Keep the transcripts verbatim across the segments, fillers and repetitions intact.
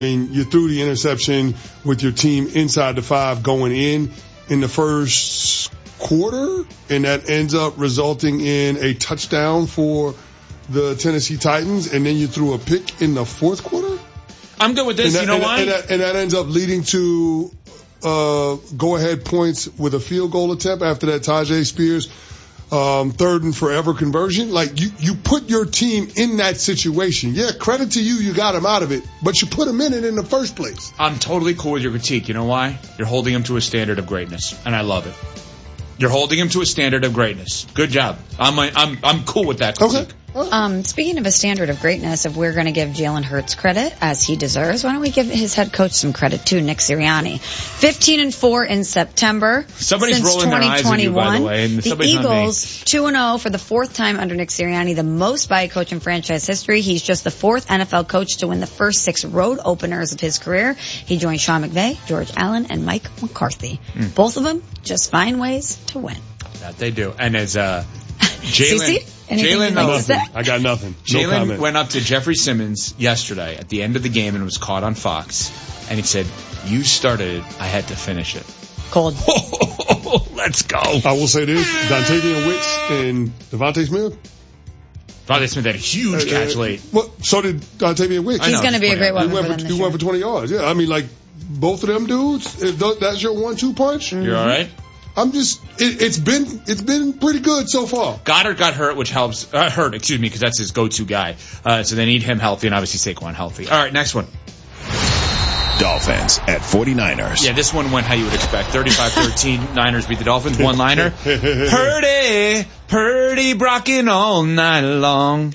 I mean, you threw the interception with your team inside the five going in in the first quarter, and that ends up resulting in a touchdown for the Tennessee Titans, and then you threw a pick in the fourth quarter? I'm good with this. That, you know and why? And that, and that ends up leading to uh go-ahead points with a field goal attempt after that Tajay Spears um third and forever conversion. Like, you, you put your team in that situation. Yeah, credit to you, you got him out of it, but you put him in it in the first place. I'm totally cool with your critique. You know why? You're holding him to a standard of greatness, and I love it. You're holding him to a standard of greatness. Good job. I'm I'm I'm cool with that critique. Okay. Um, speaking of a standard of greatness, if we're going to give Jalen Hurts credit, as he deserves, why don't we give his head coach some credit too, Nick Sirianni? fifteen and four in September. Somebody's since rolling their eyes at you, by the way, and the somebody's not me. Eagles, two and oh for the fourth time under Nick Sirianni, the most by a coach in franchise history. He's just the fourth N F L coach to win the first six road openers of his career. He joined Sean McVay, George Allen, and Mike McCarthy. Mm. Both of them just find ways to win. That they do. And as uh, Jalen... Jalen, nothing. I got nothing. No Jalen comment. went up to Jeffrey Simmons yesterday at the end of the game and was caught on Fox. And he said, "You started it. I had to finish it." Cold. Let's go. I will say this. Dontavian Wicks and Devontae Smith. Devontae Smith had a huge uh, catch late. Well, so did Dontavian Wicks. He's going to be a great one for them this He year. went for twenty yards. Yeah, I mean, like, both of them dudes, if that's your one two punch. You're all right? I'm just, it, it's been, it's been pretty good so far. Goddard got hurt, which helps, uh, hurt, excuse me, because that's his go-to guy. Uh, so they need him healthy, and obviously Saquon healthy. All right, next one. Dolphins at forty-niners. Yeah, this one went how you would expect. thirty-five thirteen, Niners beat the Dolphins. One-liner. Purdy, Purdy brocking all night long.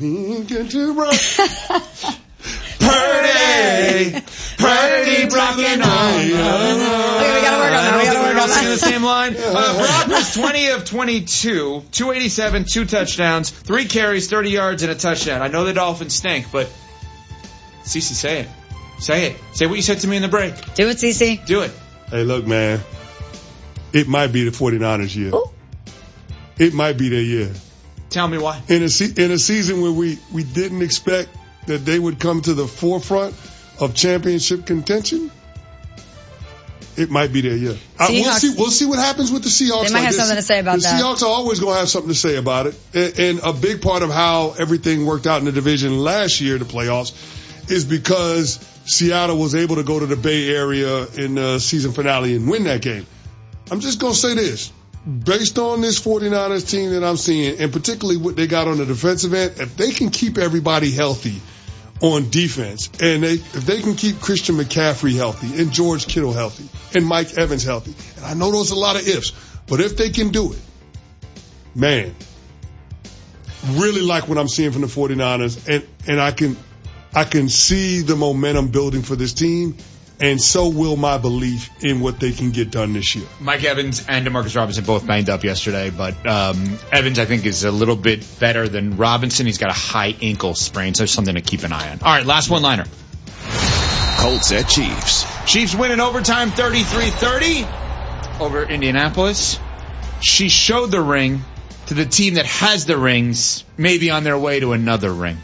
Purdy, Purdy brocking all night long. Okay, we gotta work on that. We gotta work on that. The same line. Uh, Brock was twenty of twenty-two, two eighty-seven, two touchdowns, three carries, thirty yards, and a touchdown. I know the Dolphins stink, but Cece, say it. Say it. Say what you said to me in the break. Do it, Cece. Do it. Hey, look, man. It might be the forty-niners year. Ooh. It might be their year. Tell me why. In a, se- in a season where we, we didn't expect that they would come to the forefront of championship contention, it might be their year. Uh, we'll see. We'll see what happens with the Seahawks. They might like have this. something to say about the that. The Seahawks are always going to have something to say about it. And, and a big part of how everything worked out in the division last year, the playoffs, is because Seattle was able to go to the Bay Area in the season finale and win that game. I'm just going to say this. Based on this forty-niners team that I'm seeing, and particularly what they got on the defensive end, if they can keep everybody healthy on defense, and they, if they can keep Christian McCaffrey healthy, and George Kittle healthy, and Mike Evans healthy, and I know those are a lot of ifs, but if they can do it, man, really like what I'm seeing from the forty-niners, and, and I can, I can see the momentum building for this team. And so will my belief in what they can get done this year. Mike Evans and DeMarcus Robinson both banged up yesterday, but um, Evans, I think, is a little bit better than Robinson. He's got a high ankle sprain, so there's something to keep an eye on. All right, last one-liner. Colts at Chiefs. Chiefs win in overtime thirty-three thirty over Indianapolis. She showed the ring to the team that has the rings, maybe on their way to another ring.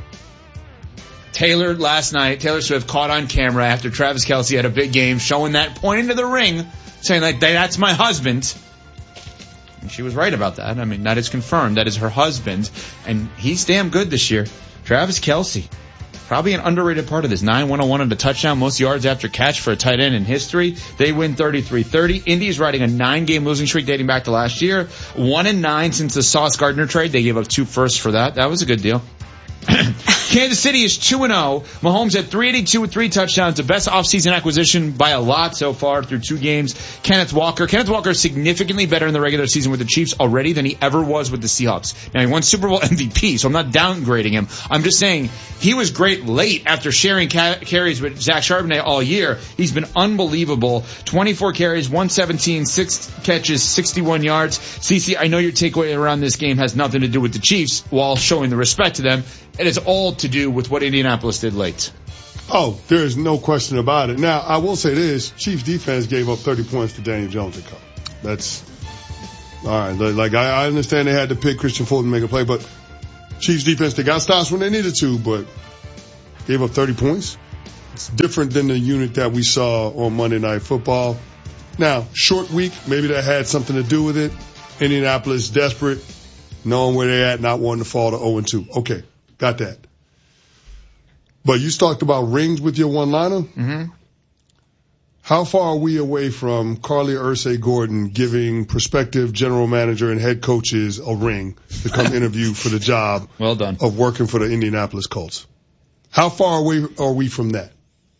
Taylor last night, Taylor Swift caught on camera after Travis Kelce had a big game, showing that, pointing to the ring, saying like, that's my husband. And she was right about that. I mean, that is confirmed. That is her husband. And he's damn good this year. Travis Kelce. Probably an underrated part of this. nine one oh one on the touchdown, most yards after catch for a tight end in history. They win thirty-three thirty. Indy is riding a nine-game losing streak dating back to last year. One and nine since the Sauce Gardner trade. They gave up two firsts for that. That was a good deal. Kansas City is two and oh. Mahomes had three eighty-two with three touchdowns. The best offseason acquisition by a lot so far through two games. Kenneth Walker. Kenneth Walker is significantly better in the regular season with the Chiefs already than he ever was with the Seahawks. Now, he won Super Bowl M V P, so I'm not downgrading him. I'm just saying he was great late after sharing ca- carries with Zach Charbonnet all year. He's been unbelievable. twenty-four carries, one seventeen, six catches, sixty-one yards. Cece, I know your takeaway around this game has nothing to do with the Chiefs while showing the respect to them. It is all to do with what Indianapolis did late. Oh, there's no question about it. Now, I will say this. Chiefs defense gave up thirty points to Daniel Jones and co. That's, all right. Like, I, I understand they had to pick Christian Fulton to make a play, but Chiefs defense, they got stops when they needed to, but gave up thirty points. It's different than the unit that we saw on Monday Night Football. Now, short week, maybe that had something to do with it. Indianapolis desperate, knowing where they're at, not wanting to fall to oh and two. Okay, got that. But you talked about rings with your one-liner. Mm-hmm. How far are we away from Carly Ursay-Gordon giving prospective general manager and head coaches a ring to come interview for the job well done. of working for the Indianapolis Colts? How far away are we from that?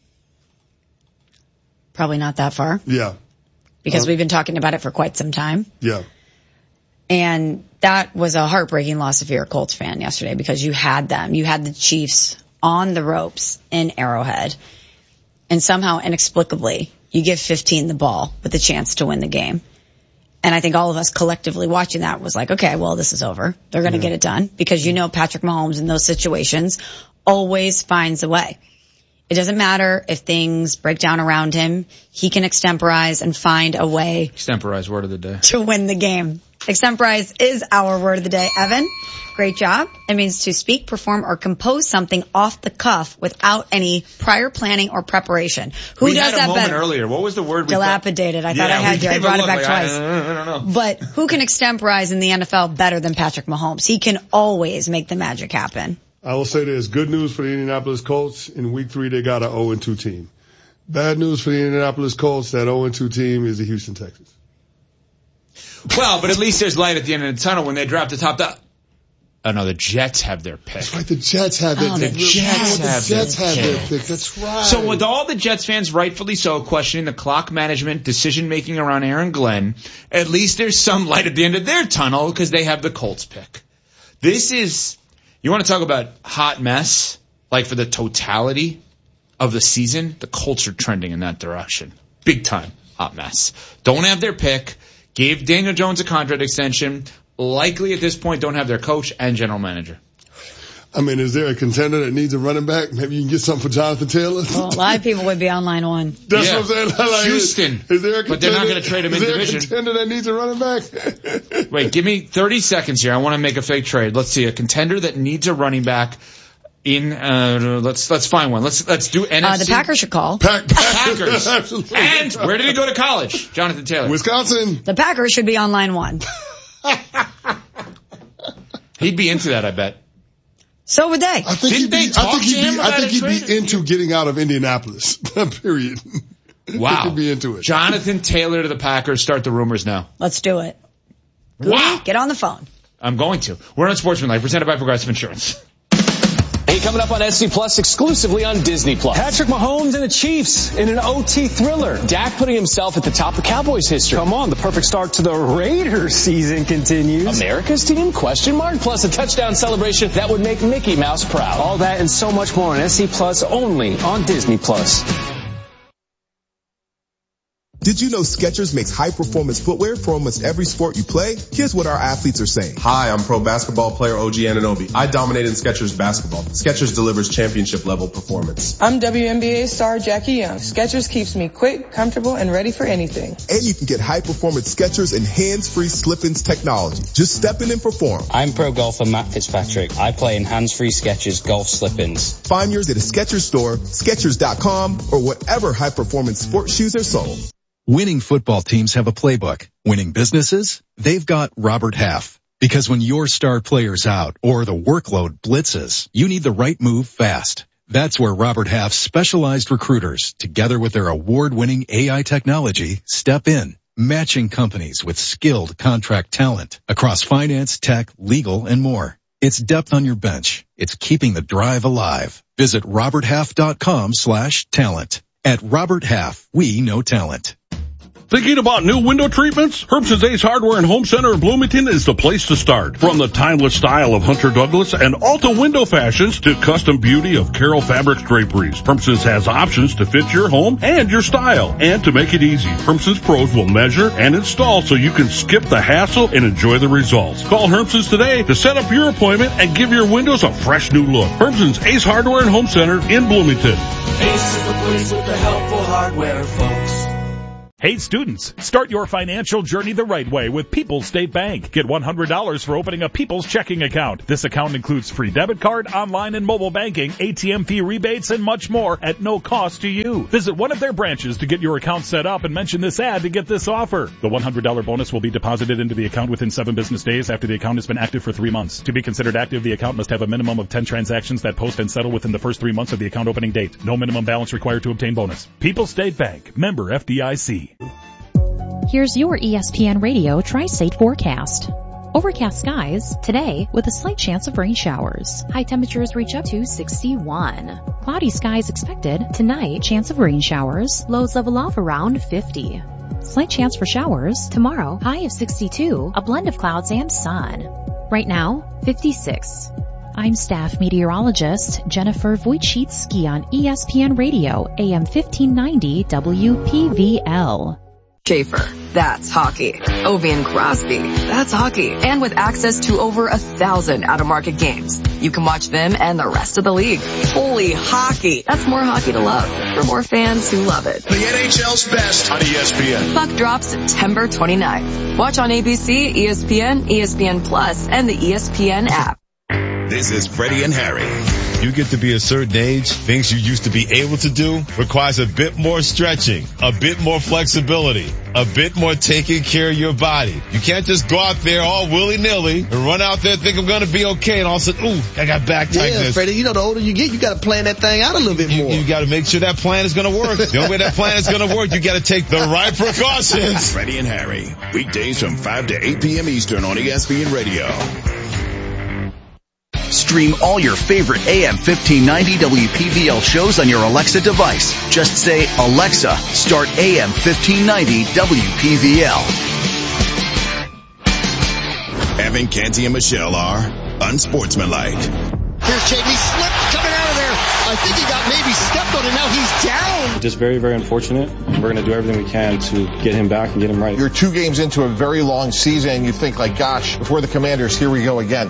Probably not that far. Yeah. Because uh, we've been talking about it for quite some time. Yeah. And that was a heartbreaking loss if you're a Colts fan yesterday, because you had them. You had the Chiefs on the ropes in Arrowhead. And somehow, inexplicably, you give fifteen the ball with a chance to win the game. And I think all of us collectively watching that was like, okay, well, this is over. They're going to yeah. get it done. Because you know Patrick Mahomes in those situations always finds a way. It doesn't matter if things break down around him. He can extemporize and find a way. Extemporize, word of the day. To win the game. Extemporize is our word of the day. Evan, great job. It means to speak, perform, or compose something off the cuff without any prior planning or preparation. Who we does had a that moment better? Earlier. What was the word? We Dilapidated. I yeah, thought I had you. I brought it back like, twice. I, I don't know. But who can extemporize in the N F L better than Patrick Mahomes? He can always make the magic happen. I will say there's good news for the Indianapolis Colts. In week three, they got an oh and two team. Bad news for the Indianapolis Colts, that oh and two team is the Houston Texans. Well, but at least there's light at the end of the tunnel when they drop the top. The- oh, no, the Jets have their pick. That's right, the Jets have their oh, pick. The Jets, the have, Jets their have pick. their pick. That's right. So with all the Jets fans rightfully so questioning the clock management, decision-making around Aaron Glenn, at least there's some light at the end of their tunnel because they have the Colts pick. This is... You want to talk about hot mess? Like for the totality of the season, the Colts are trending in that direction. Big time hot mess. Don't have their pick. Gave Daniel Jones a contract extension. Likely at this point don't have their coach and general manager. I mean, is there a contender that needs a running back? Maybe you can get something for Jonathan Taylor? Well, a lot of people would be on line one. That's yeah. what I'm saying. Like, Houston. Is, is there a but they're not going to trade him in division. Is there a contender that needs a running back? Wait, give me thirty seconds here. I want to make a fake trade. Let's see. A contender that needs a running back in, uh, let's, let's find one. Let's, let's do N F C. Uh, the Packers should call. Pack, Packers. Absolutely. And where did he go to college? Jonathan Taylor. Wisconsin. The Packers should be on line one. He'd be into that, I bet. So would they. I think Didn't he'd be, they talk I think to he'd him be, I about think a he'd trade? be into getting out of Indianapolis. Period. Wow. I think he'd be into it. Jonathan Taylor to the Packers. Start the rumors now. Let's do it. Goody, Wow. get on the phone. I'm going to. We're on Sportsmanlike, presented by Progressive Insurance. Hey, coming up on S C Plus exclusively on Disney Plus. Patrick Mahomes and the Chiefs in an O T thriller. Dak putting himself at the top of Cowboys history. Come on, the perfect start to the Raiders season continues. America's team? Question mark. Plus a touchdown celebration that would make Mickey Mouse proud. All that and so much more on S C Plus only on Disney Plus. Did you know Skechers makes high-performance footwear for almost every sport you play? Here's what our athletes are saying. Hi, I'm pro basketball player O G Anunoby. I dominated in Skechers basketball. Skechers delivers championship-level performance. I'm W N B A star Jackie Young. Skechers keeps me quick, comfortable, and ready for anything. And you can get high-performance Skechers and hands-free slip-ins technology. Just step in and perform. I'm pro golfer Matt Fitzpatrick. I play in hands-free Skechers golf slip-ins. Find yours at a Skechers store, Skechers dot com, or whatever high-performance sports shoes are sold. Winning football teams have a playbook. Winning businesses? They've got Robert Half. Because when your star player's out or the workload blitzes, you need the right move fast. That's where Robert Half's specialized recruiters, together with their award-winning A I technology, step in, matching companies with skilled contract talent across finance, tech, legal, and more. It's depth on your bench. It's keeping the drive alive. Visit robert half dot com slash talent. At Robert Half, we know talent. Thinking about new window treatments? Herbson's Ace Hardware and Home Center in Bloomington is the place to start. From the timeless style of Hunter Douglas and Alta window fashions to custom beauty of Carroll Fabrics draperies, Herbson's has options to fit your home and your style. And to make it easy, Herbson's pros will measure and install so you can skip the hassle and enjoy the results. Call Herbson's today to set up your appointment and give your windows a fresh new look. Herbson's Ace Hardware and Home Center in Bloomington. Ace is the place with the helpful hardware, folks. Hey students, start your financial journey the right way with People's State Bank. Get one hundred dollars for opening a People's checking account. This account includes free debit card, online and mobile banking, A T M fee rebates, and much more at no cost to you. Visit one of their branches to get your account set up and mention this ad to get this offer. The one hundred dollars bonus will be deposited into the account within seven business days after the account has been active for three months. To be considered active, the account must have a minimum of ten transactions that post and settle within the first three months of the account opening date. No minimum balance required to obtain bonus. People's State Bank, member F D I C. Here's your E S P N Radio Tri-State forecast. Overcast skies today with a slight chance of rain showers. High temperatures reach up to sixty-one. Cloudy skies expected tonight. Chance of rain showers. Lows level off around fifty. Slight chance for showers tomorrow. High of sixty-two. A blend of clouds and sun. Right now, fifty-six. I'm staff meteorologist Jennifer Wojcicki on E S P N Radio, A M fifteen ninety W P V L. Schaefer, that's hockey. Ovi and Crosby, that's hockey. And with access to over a thousand out-of-market games, you can watch them and the rest of the league. Holy hockey. That's more hockey to love for more fans who love it. The N H L's best on E S P N. Puck drops September twenty-ninth. Watch on A B C, E S P N, E S P N Plus, and the E S P N app. This is Freddie and Harry. You get to be a certain age, things you used to be able to do requires a bit more stretching, a bit more flexibility, a bit more taking care of your body. You can't just go out there all willy-nilly and run out there and think I'm going to be okay and all of a sudden, ooh, I got back tightness. Yeah, Freddie, you know, the older you get, you got to plan that thing out a little bit more. You, you got to make sure that plan is going to work. The only way that plan is going to work, you got to take the right precautions. Freddie and Harry, weekdays from five to eight p.m. Eastern on E S P N Radio. Stream all your favorite A M fifteen ninety W P V L shows on your Alexa device. Just say, Alexa, start A M fifteen ninety W P V L. Evan, Canty, and Michelle are unsportsmanlike. Here's J B slipped coming out of there. I think he got maybe stepped on, and now he's down. Just very, very unfortunate. We're going to do everything we can to get him back and get him right. You're two games into a very long season, and you think, like, gosh, if we're the Commanders, here we go again.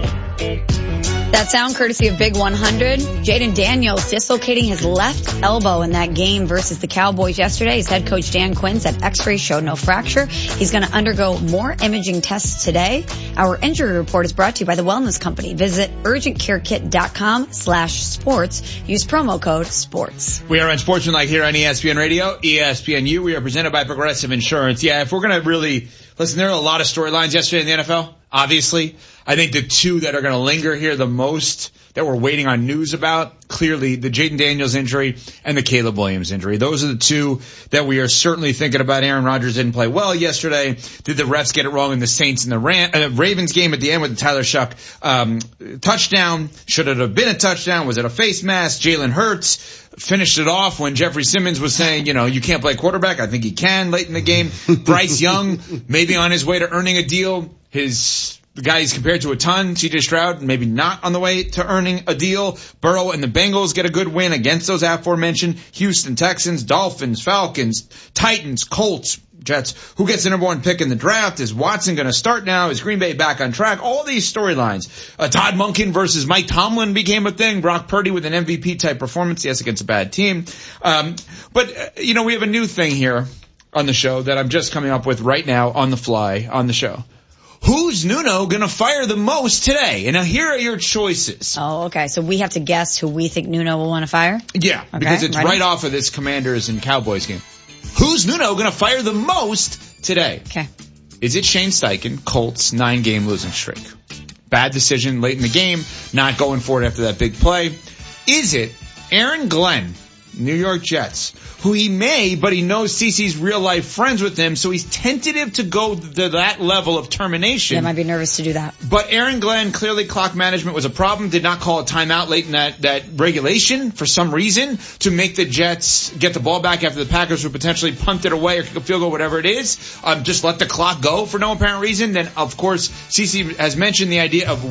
That sound courtesy of Big one hundred. Jaden Daniels dislocating his left elbow in that game versus the Cowboys yesterday. His head coach Dan Quinn said x-rays showed no fracture. He's going to undergo more imaging tests today. Our injury report is brought to you by the Wellness Company. Visit urgentcarekit.com slash sports. Use promo code sports. We are on Sportsmanlike here on E S P N Radio, E S P N U. We are presented by Progressive Insurance. Yeah, if we're going to really listen, there are a lot of storylines yesterday in the N F L, obviously. I think the two that are going to linger here the most that we're waiting on news about, clearly the Jaden Daniels injury and the Caleb Williams injury. Those are the two that we are certainly thinking about. Aaron Rodgers didn't play well yesterday. Did the refs get it wrong in the Saints and the Ram- uh, Ravens game at the end with the Tyler Shuck um, touchdown? Should it have been a touchdown? Was it a face mask? Jalen Hurts finished it off when Jeffrey Simmons was saying, you know, you can't play quarterback. I think he can late in the game. Bryce Young maybe on his way to earning a deal. His The guy he's compared to a ton, C J Stroud, maybe not on the way to earning a deal. Burrow and the Bengals get a good win against those aforementioned Houston Texans, Dolphins, Falcons, Titans, Colts, Jets. Who gets the number one pick in the draft? Is Watson going to start now? Is Green Bay back on track? All these storylines. Uh, Todd Monken versus Mike Tomlin became a thing. Brock Purdy with an M V P type performance, yes, against a bad team. Um, but, uh, you know, we have a new thing here on the show that I'm just coming up with right now on the fly on the show. Who's Nuno going to fire the most today? And now here are your choices. Oh, okay. So we have to guess who we think Nuno will want to fire? Yeah, okay, because it's ready? Right off of this Commanders and Cowboys game. Who's Nuno going to fire the most today? Okay. Is it Shane Steichen, Colts, nine-game losing streak? Bad decision late in the game, not going for it after that big play. Is it Aaron Glenn, New York Jets, who he may, but he knows CeCe's real-life friends with him, so he's tentative to go to that level of termination. Yeah, might be nervous to do that. But Aaron Glenn, clearly clock management was a problem, did not call a timeout late in that, that regulation for some reason to make the Jets get the ball back after the Packers would potentially punt it away or kick a field goal, whatever it is. Um, just let the clock go for no apparent reason. Then, of course, CeCe has mentioned the idea of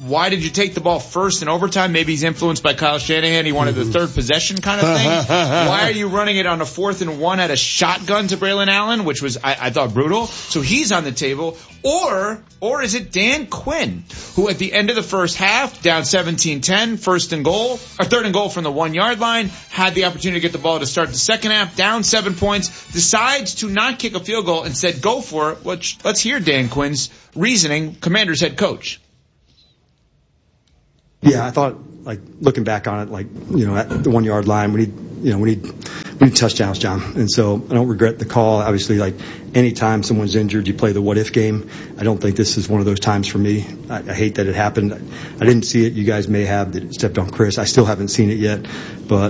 why did you take the ball first in overtime? Maybe he's influenced by Kyle Shanahan. He wanted the third possession kind of thing. Why are you running it on a fourth and one at a shotgun to Braylon Allen, which was, I, I thought, brutal? So he's on the table. Or, or is it Dan Quinn, who at the end of the first half, down seventeen ten, first and goal, or third and goal from the one yard line, had the opportunity to get the ball to start the second half, down seven points, decides to not kick a field goal and said, go for it. Which, let's hear Dan Quinn's reasoning, Commander's head coach. Yeah, I thought, like, looking back on it, like, you know, at the one yard line, we need, you know, we need, we need touchdowns, John. And so I don't regret the call. Obviously, like, anytime someone's injured, you play the what if game. I don't think this is one of those times for me. I, I hate that it happened. I, I didn't see it. You guys may have, that it stepped on Chris. I still haven't seen it yet. But,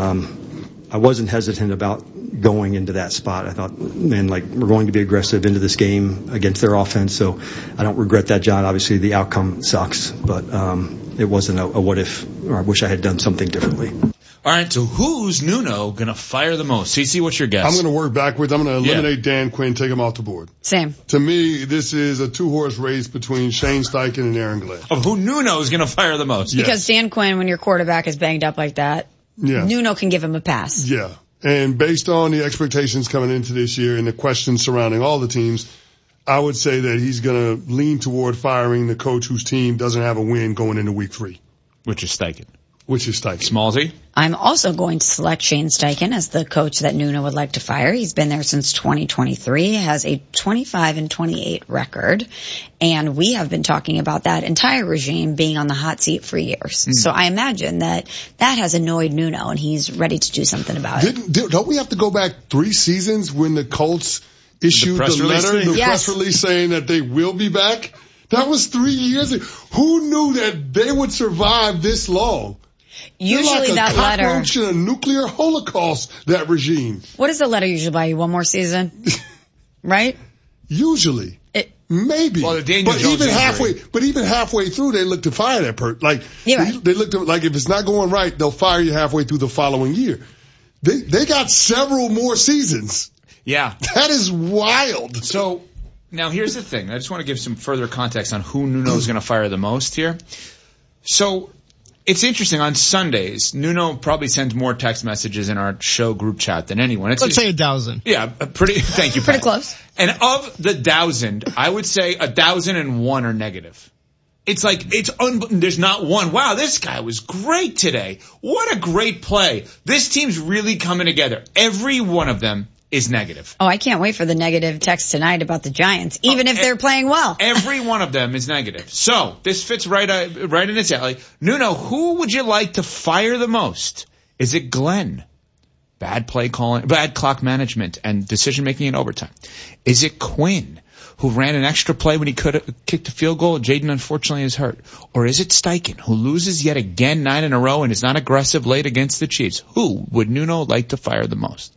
um, I wasn't hesitant about going into that spot. I thought, man, like, we're going to be aggressive into this game against their offense. So I don't regret that, John. Obviously, the outcome sucks, but, um, it wasn't a, a what if, or I wish I had done something differently. All right, so who's Nuno going to fire the most? Cece, what's your guess? I'm going to work backwards. I'm going to eliminate yeah. Dan Quinn, take him off the board. Same. To me, this is a two-horse race between Shane Steichen and Aaron Glenn. Of who Nuno is going to fire the most. Because yes. Dan Quinn, when your quarterback is banged up like that, yes. Nuno can give him a pass. Yeah. And based on the expectations coming into this year and the questions surrounding all the teams, I would say that he's going to lean toward firing the coach whose team doesn't have a win going into week three. Which is Steichen. Which is Steichen. Smallsy? I'm also going to select Shane Steichen as the coach that Nuno would like to fire. He's been there since twenty twenty-three, has a twenty-five and twenty-eight record, and we have been talking about that entire regime being on the hot seat for years. Mm. So I imagine that that has annoyed Nuno, and he's ready to do something about it. Didn't, don't we have to go back three seasons when the Colts issued the, the letter, the yes. press release saying that they will be back? That was three years ago. Who knew that they would survive this long? Usually like that letter. They're like a cockroach in a nuclear holocaust, that regime. What does the letter usually buy you? One more season? Right? Usually. It, Maybe. Well, the Daniel but Jones even injury. halfway, but even halfway through, they look to fire that person. Like, yeah, right. they, they look to, like, if it's not going right, they'll fire you halfway through the following year. They, they got several more seasons. Yeah. That is wild. So, now here's the thing. I just want to give some further context on who Nuno is going to fire the most here. So, it's interesting. On Sundays, Nuno probably sends more text messages in our show group chat than anyone. It's Let's just, say a thousand. Yeah, pretty, thank you, Pat. Pretty close. And of the thousand, I would say a thousand and one are negative. It's like, it's un- there's not one. Wow, this guy was great today. What a great play. This team's really coming together. Every one of them is negative. Oh, I can't wait for the negative text tonight about the Giants, even oh, if they're playing well. Every one of them is negative. So, this fits right uh, right in its alley. Nuno, who would you like to fire the most? Is it Glenn? Bad play calling, bad clock management, and decision making in overtime. Is it Quinn, who ran an extra play when he could have kicked a field goal? Jaden, unfortunately, is hurt. Or is it Steichen, who loses yet again nine in a row and is not aggressive late against the Chiefs? Who would Nuno like to fire the most?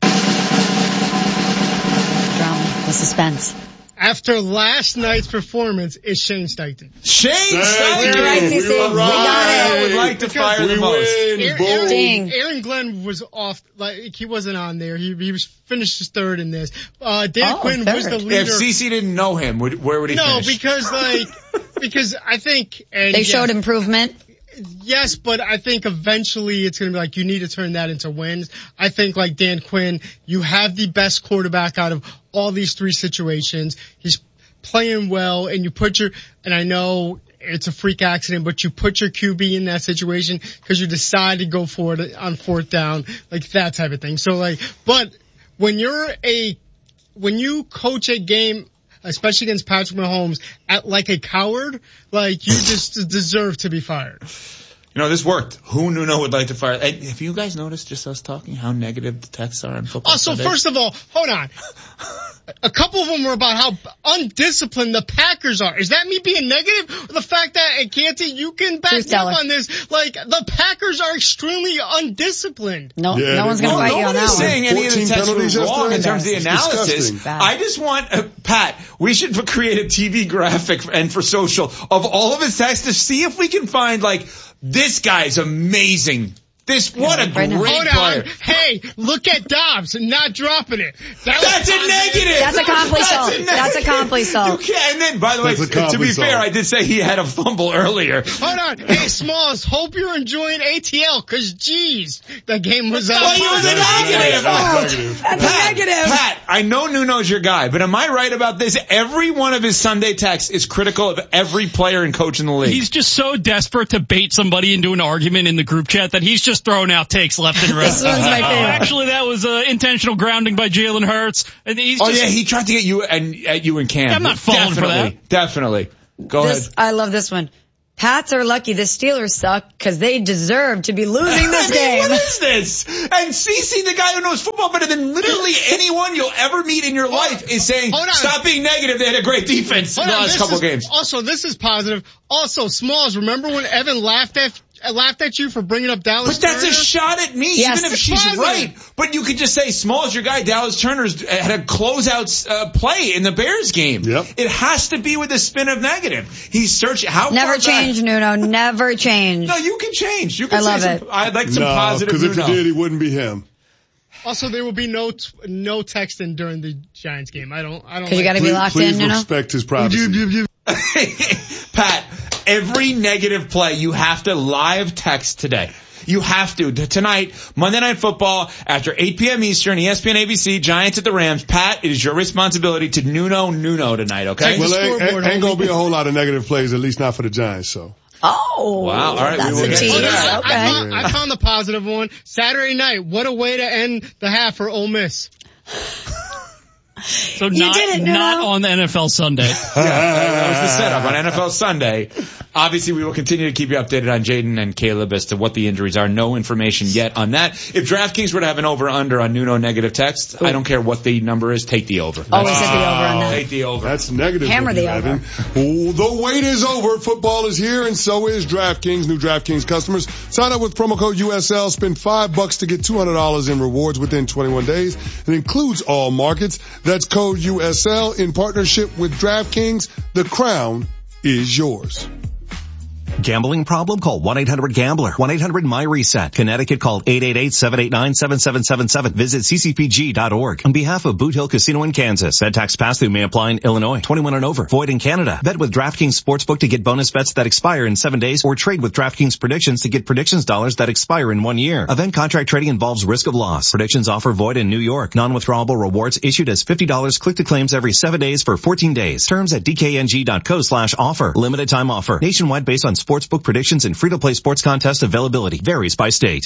The suspense. After last night's performance, it's Shane Steichen. Shane Steichen! You're right, C C. We got it. I would like to fire we the most. Win, Aaron, Ding. Aaron Glenn was off, like, he wasn't on there. He, he was finished his third in this. Uh, Dan oh, Quinn third. was the leader. If C C didn't know him, would, where would he no, finish? No, because, like, because I think... And they yes, showed improvement. Yes, but I think eventually it's going to be like, you need to turn that into wins. I think, like Dan Quinn, you have the best quarterback out of all these three situations. He's playing well, and you put your, and I know it's a freak accident, but you put your Q B in that situation because you decide to go for it on fourth down, like that type of thing. So, like, but when you're a, when you coach a game, especially against Patrick Mahomes, at like a coward, like, you just deserve to be fired. You know, this worked. Who Nuno would like to fire? Hey, have you guys noticed, just us talking, how negative the texts are on football? Oh, so first of all, hold on. A couple of them were about how undisciplined the Packers are. Is that me being negative? The fact that, and Canty, you can back me up on this, like, the Packers are extremely undisciplined. No, yeah, no one's going to fight you on that one. Nobody's saying any of the texts were wrong in terms of the analysis. Bad. I just want, uh, Pat, we should create a T V graphic and for social of all of his texts to see if we can find, like, this guy's amazing. This, what a great Hold player. on. Hey, look at Dobbs not dropping it. That That's a negative. That's a compli That's a compli You can't. And then, by the way, That's to be fair, I did say he had a fumble earlier. Hold on. Hey, Smalls, hope you're enjoying A T L, because, geez, that game was up. Well, he was a negative. That's negative. That's a negative. Pat, I know Nuno's your guy, but am I right about this? Every one of his Sunday texts is critical of every player and coach in the league. He's just so desperate to bait somebody into an argument in the group chat that he's just throwing out takes left and right. This one's my favorite. Actually, that was uh, intentional grounding by Jalen Hurts. And he's oh just, yeah, he tried to get you and at you and Cam. I'm not falling for definitely, that. Definitely. Go This, ahead. I love this one. Pats are lucky the Steelers suck because they deserve to be losing this I mean, game. what is this? And Cece, the guy who knows football better than literally anyone you'll ever meet in your life, is saying, Hold on. stop being negative. They had a great defense in Hold the on, last this couple is- games. Also, this is positive. Also, Smalls, remember when Evan laughed at laughed at you for bringing up Dallas But that's Turner? a shot at me, Yes. even if It's she's positive. right. But you could just say, Small's your guy. Dallas Turner's had a closeout uh, play in the Bears game. Yep. It has to be with a spin of negative. He's searching. How Never far change, back? Nuno. Never change. No, you can change. You can I say love some, it. I'd like some No, positive because if Nuno. he did, he wouldn't be him. Also, there will be no t- no texting during the Giants game. I don't. I don't. Because you got Like to be Please, locked please in, Nuno. respect his privacy. Pat, every negative play, you have to live text today. You have to. Tonight, Monday Night Football, after eight p.m. Eastern, E S P N A B C, Giants at the Rams. Pat, it is your responsibility to Nuno Nuno tonight, okay? Well, ain't, ain't, ain't going to be a whole lot of negative plays, at least not for the Giants, so. Oh, Wow, all right, that's we will a get to tease. that. Okay. I, found, I found the positive one. Saturday night. What a way to end the half for Ole Miss. so You not, did it, Nuno. not on the N F L Sunday. Yeah, that was the setup on N F L Sunday. Obviously, we will continue to keep you updated on Jaden and Caleb as to what the injuries are. No information yet on that. If DraftKings were to have an over-under on Nuno negative text, I don't care what the number is, take the over. Always hit the over on that. Take the over. That's negative. Hammer of you, the over. Evan. Oh, the wait is over. Football is here, and so is DraftKings. New DraftKings customers. Sign up with promo code U S L. Spend five bucks to get two hundred dollars in rewards within twenty-one days. It includes all markets. That's code U S L in partnership with DraftKings. The crown is yours. Gambling problem? Call one eight hundred gambler. one eight hundred my reset. Connecticut, call eight eight eight, seven eight nine, seven seven seven seven. Visit c c p g dot org. On behalf of Boot Hill Casino in Kansas, said tax pass-through may apply in Illinois. twenty-one and over. Void in Canada. Bet with DraftKings Sportsbook to get bonus bets that expire in seven days, or trade with DraftKings Predictions to get predictions dollars that expire in one year. Event contract trading involves risk of loss. Predictions offer void in New York. Non-withdrawable rewards issued as fifty dollars click to claims every seven days for fourteen days. Terms at d k n g dot co slash offer. Limited time offer. Nationwide based on sportsbook predictions and free-to-play sports contest availability. Varies by state.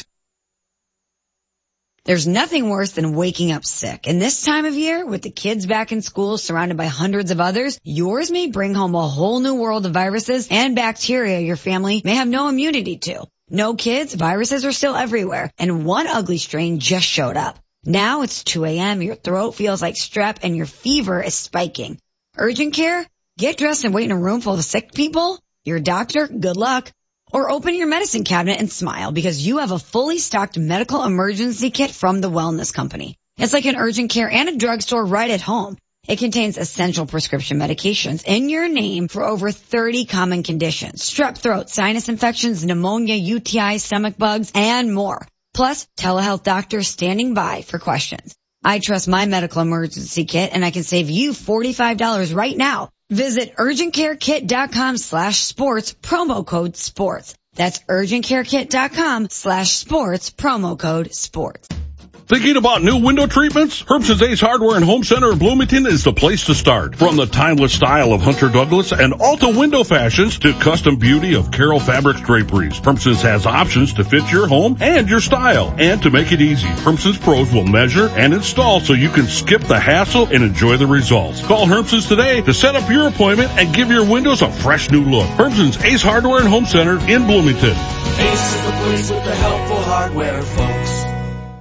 There's nothing worse than waking up sick. And this time of year, with the kids back in school surrounded by hundreds of others, yours may bring home a whole new world of viruses and bacteria your family may have no immunity to. No kids, viruses are still everywhere. And one ugly strain just showed up. Now it's two a.m., your throat feels like strep, and your fever is spiking. Urgent care? Get dressed and wait in a room full of sick people? Your doctor? Good luck. Or open your medicine cabinet and smile because you have a fully stocked medical emergency kit from the Wellness Company. It's like an urgent care and a drugstore right at home. It contains essential prescription medications in your name for over thirty common conditions. Strep throat, sinus infections, pneumonia, U T I, stomach bugs, and more. Plus, telehealth doctors standing by for questions. I trust my medical emergency kit and I can save you forty-five dollars right now. Visit urgentcarekit.com slash sports, promo code sports. That's urgentcarekit.com slash sports, promo code sports. Thinking about new window treatments? Herbst Ace Hardware and Home Center in Bloomington is the place to start. From the timeless style of Hunter Douglas and Alta window fashions to custom beauty of Carroll Fabrics draperies, Herbst has options to fit your home and your style. And to make it easy, Herbst pros will measure and install so you can skip the hassle and enjoy the results. Call Herbst today to set up your appointment and give your windows a fresh new look. Herbst Ace Hardware and Home Center in Bloomington. Ace is the place with the helpful hardware, folks.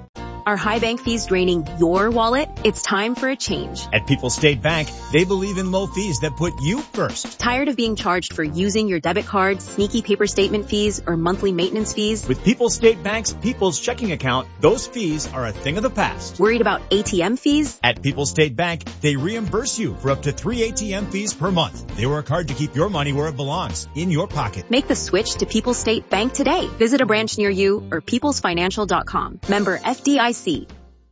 Are high bank fees draining your wallet? It's time for a change. At People's State Bank, they believe in low fees that put you first. Tired of being charged for using your debit card, sneaky paper statement fees, or monthly maintenance fees? With People's State Bank's People's Checking Account, those fees are a thing of the past. Worried about A T M fees? At People's State Bank, they reimburse you for up to three A T M fees per month. They work hard to keep your money where it belongs, in your pocket. Make the switch to People's State Bank today. Visit a branch near you or peoples financial dot com. Member F D I C.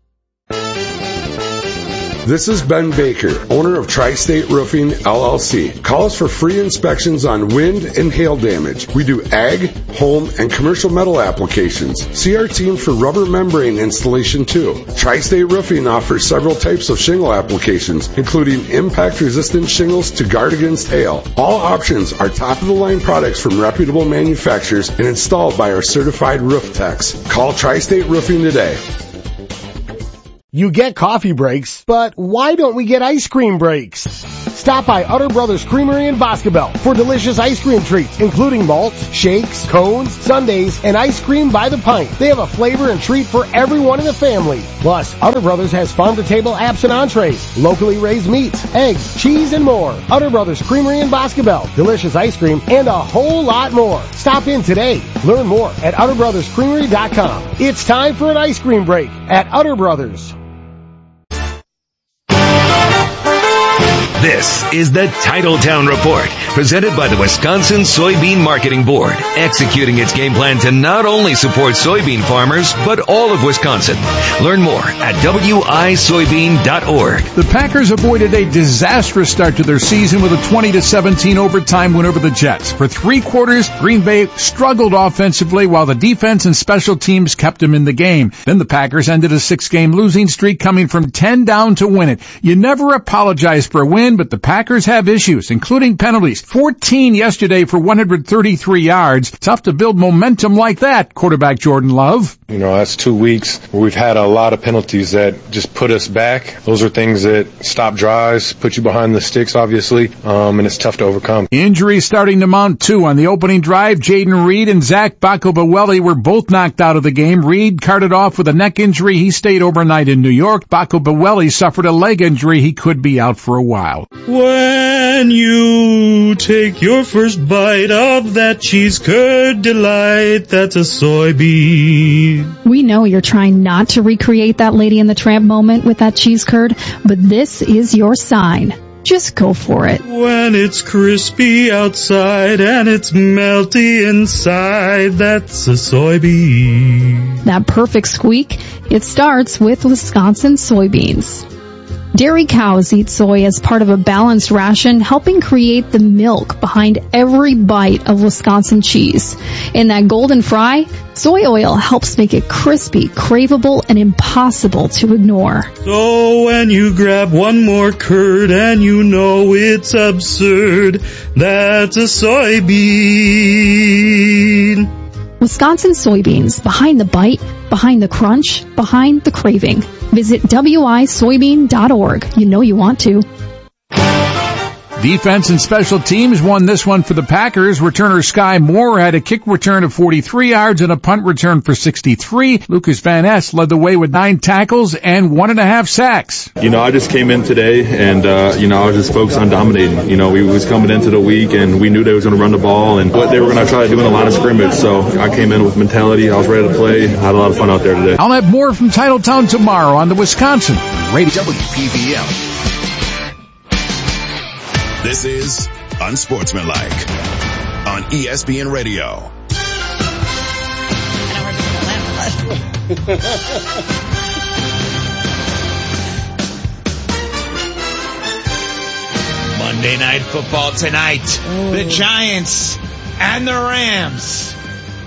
This is Ben Baker, owner of Tri-State Roofing, L L C. Call us for free inspections on wind and hail damage. We do ag, home, and commercial metal applications. See our team for rubber membrane installation too. Tri-State Roofing offers several types of shingle applications, including impact-resistant shingles to guard against hail. All options are top-of-the-line products from reputable manufacturers and installed by our certified roof techs. Call Tri-State Roofing today. You get coffee breaks, but why don't we get ice cream breaks? Stop by Utter Brothers Creamery in Boscobel for delicious ice cream treats, including malts, shakes, cones, sundaes, and ice cream by the pint. They have a flavor and treat for everyone in the family. Plus, Utter Brothers has farm-to-table apps and entrees, locally raised meats, eggs, cheese, and more. Utter Brothers Creamery in Boscobel. Delicious ice cream and a whole lot more. Stop in today. Learn more at utter brothers creamery dot com. It's time for an ice cream break at Utter Brothers. This is the Titletown Report, presented by the Wisconsin Soybean Marketing Board, executing its game plan to not only support soybean farmers, but all of Wisconsin. Learn more at W I soybean dot org. The Packers avoided a disastrous start to their season with a twenty to seventeen overtime win over the Jets. For three quarters, Green Bay struggled offensively while the defense and special teams kept them in the game. Then the Packers ended a six-game losing streak, coming from ten down to win it. You never apologize for a win, but the Packers have issues, including penalties. fourteen yesterday for one hundred thirty-three yards. Tough to build momentum like that, quarterback Jordan Love. You know, that's two weeks where we've had a lot of penalties that just put us back. Those are things that stop drives, put you behind the sticks, obviously, um, and it's tough to overcome. Injuries starting to mount, too. On the opening drive, Jaden Reed and Zach Bakobaweli were both knocked out of the game. Reed carted off with a neck injury. He stayed overnight in New York. Bakobaweli suffered a leg injury. He could be out for a while. When you take your first bite of that cheese curd delight, that's a soybean. We know you're trying not to recreate that Lady and the Tramp moment with that cheese curd, but this is your sign. Just go for it. When it's crispy outside and it's melty inside, that's a soybean. That perfect squeak, it starts with Wisconsin soybeans. Dairy cows eat soy as part of a balanced ration, helping create the milk behind every bite of Wisconsin cheese. In that golden fry, soy oil helps make it crispy, craveable, and impossible to ignore. So when you grab one more curd and you know it's absurd, that's a soybean. Wisconsin soybeans, behind the bite, behind the crunch, behind the craving. Visit W I soybean dot org. You know you want to. Defense and special teams won this one for the Packers. Returner Sky Moore had a kick return of forty-three yards and a punt return for sixty-three. Lucas Van Ness led the way with nine tackles and one and a half sacks. You know, I just came in today and, uh, you know, I was just focused on dominating. You know, we was coming into the week and we knew they was going to run the ball and what they were going to try to do in the line of scrimmage. So I came in with mentality. I was ready to play. I had a lot of fun out there today. I'll have more from Titletown tomorrow on the Wisconsin Radio. W P V L. This is Unsportsmanlike on E S P N Radio. Monday Night Football tonight. Ooh. The Giants and the Rams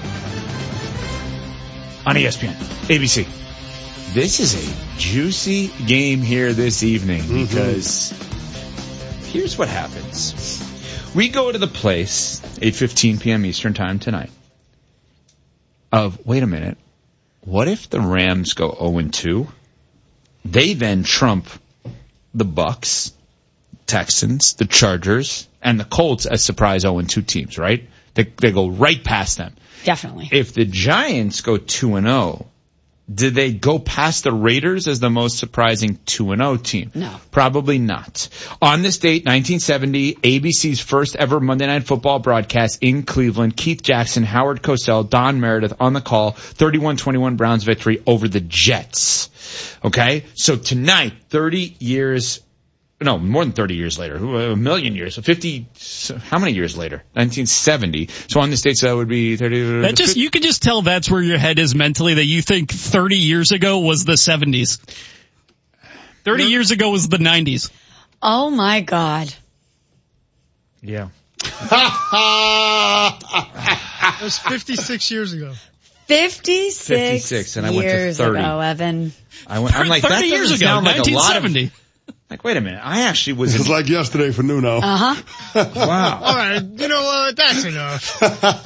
on E S P N, A B C. This is a juicy game here this evening mm-hmm. because here's what happens. We go to the place, eight fifteen p.m. Eastern Time tonight, of, wait a minute, what if the Rams go oh and two? They then trump the Bucks, Texans, the Chargers, and the Colts as surprise oh and two teams, right? They, they go right past them. Definitely. If the Giants go two and oh, Did they go past the Raiders as the most surprising two and oh team? No. Probably not. On this date, nineteen seventy, A B C's first ever Monday Night Football broadcast in Cleveland, Keith Jackson, Howard Cosell, Don Meredith on the call, thirty-one twenty-one Browns victory over the Jets. Okay? So tonight, thirty years, no, more than thirty years later, a million years, so fifty, how many years later? nineteen seventy. So on this date, so that would be thirty. That just, you can just tell that's where your head is mentally, that you think thirty years ago was the seventies. thirty yeah. years ago was the nineties. Oh my God. Yeah. It was fifty-six years ago. fifty-six, fifty-six, and I went to thirty. Ago, Evan. I went, I'm like, thirty that years ago, sound like nineteen seventy. A lot of, like, wait a minute. I actually was. It was in, like yesterday for Nuno. Uh huh. Wow. All right, you know what? That's enough.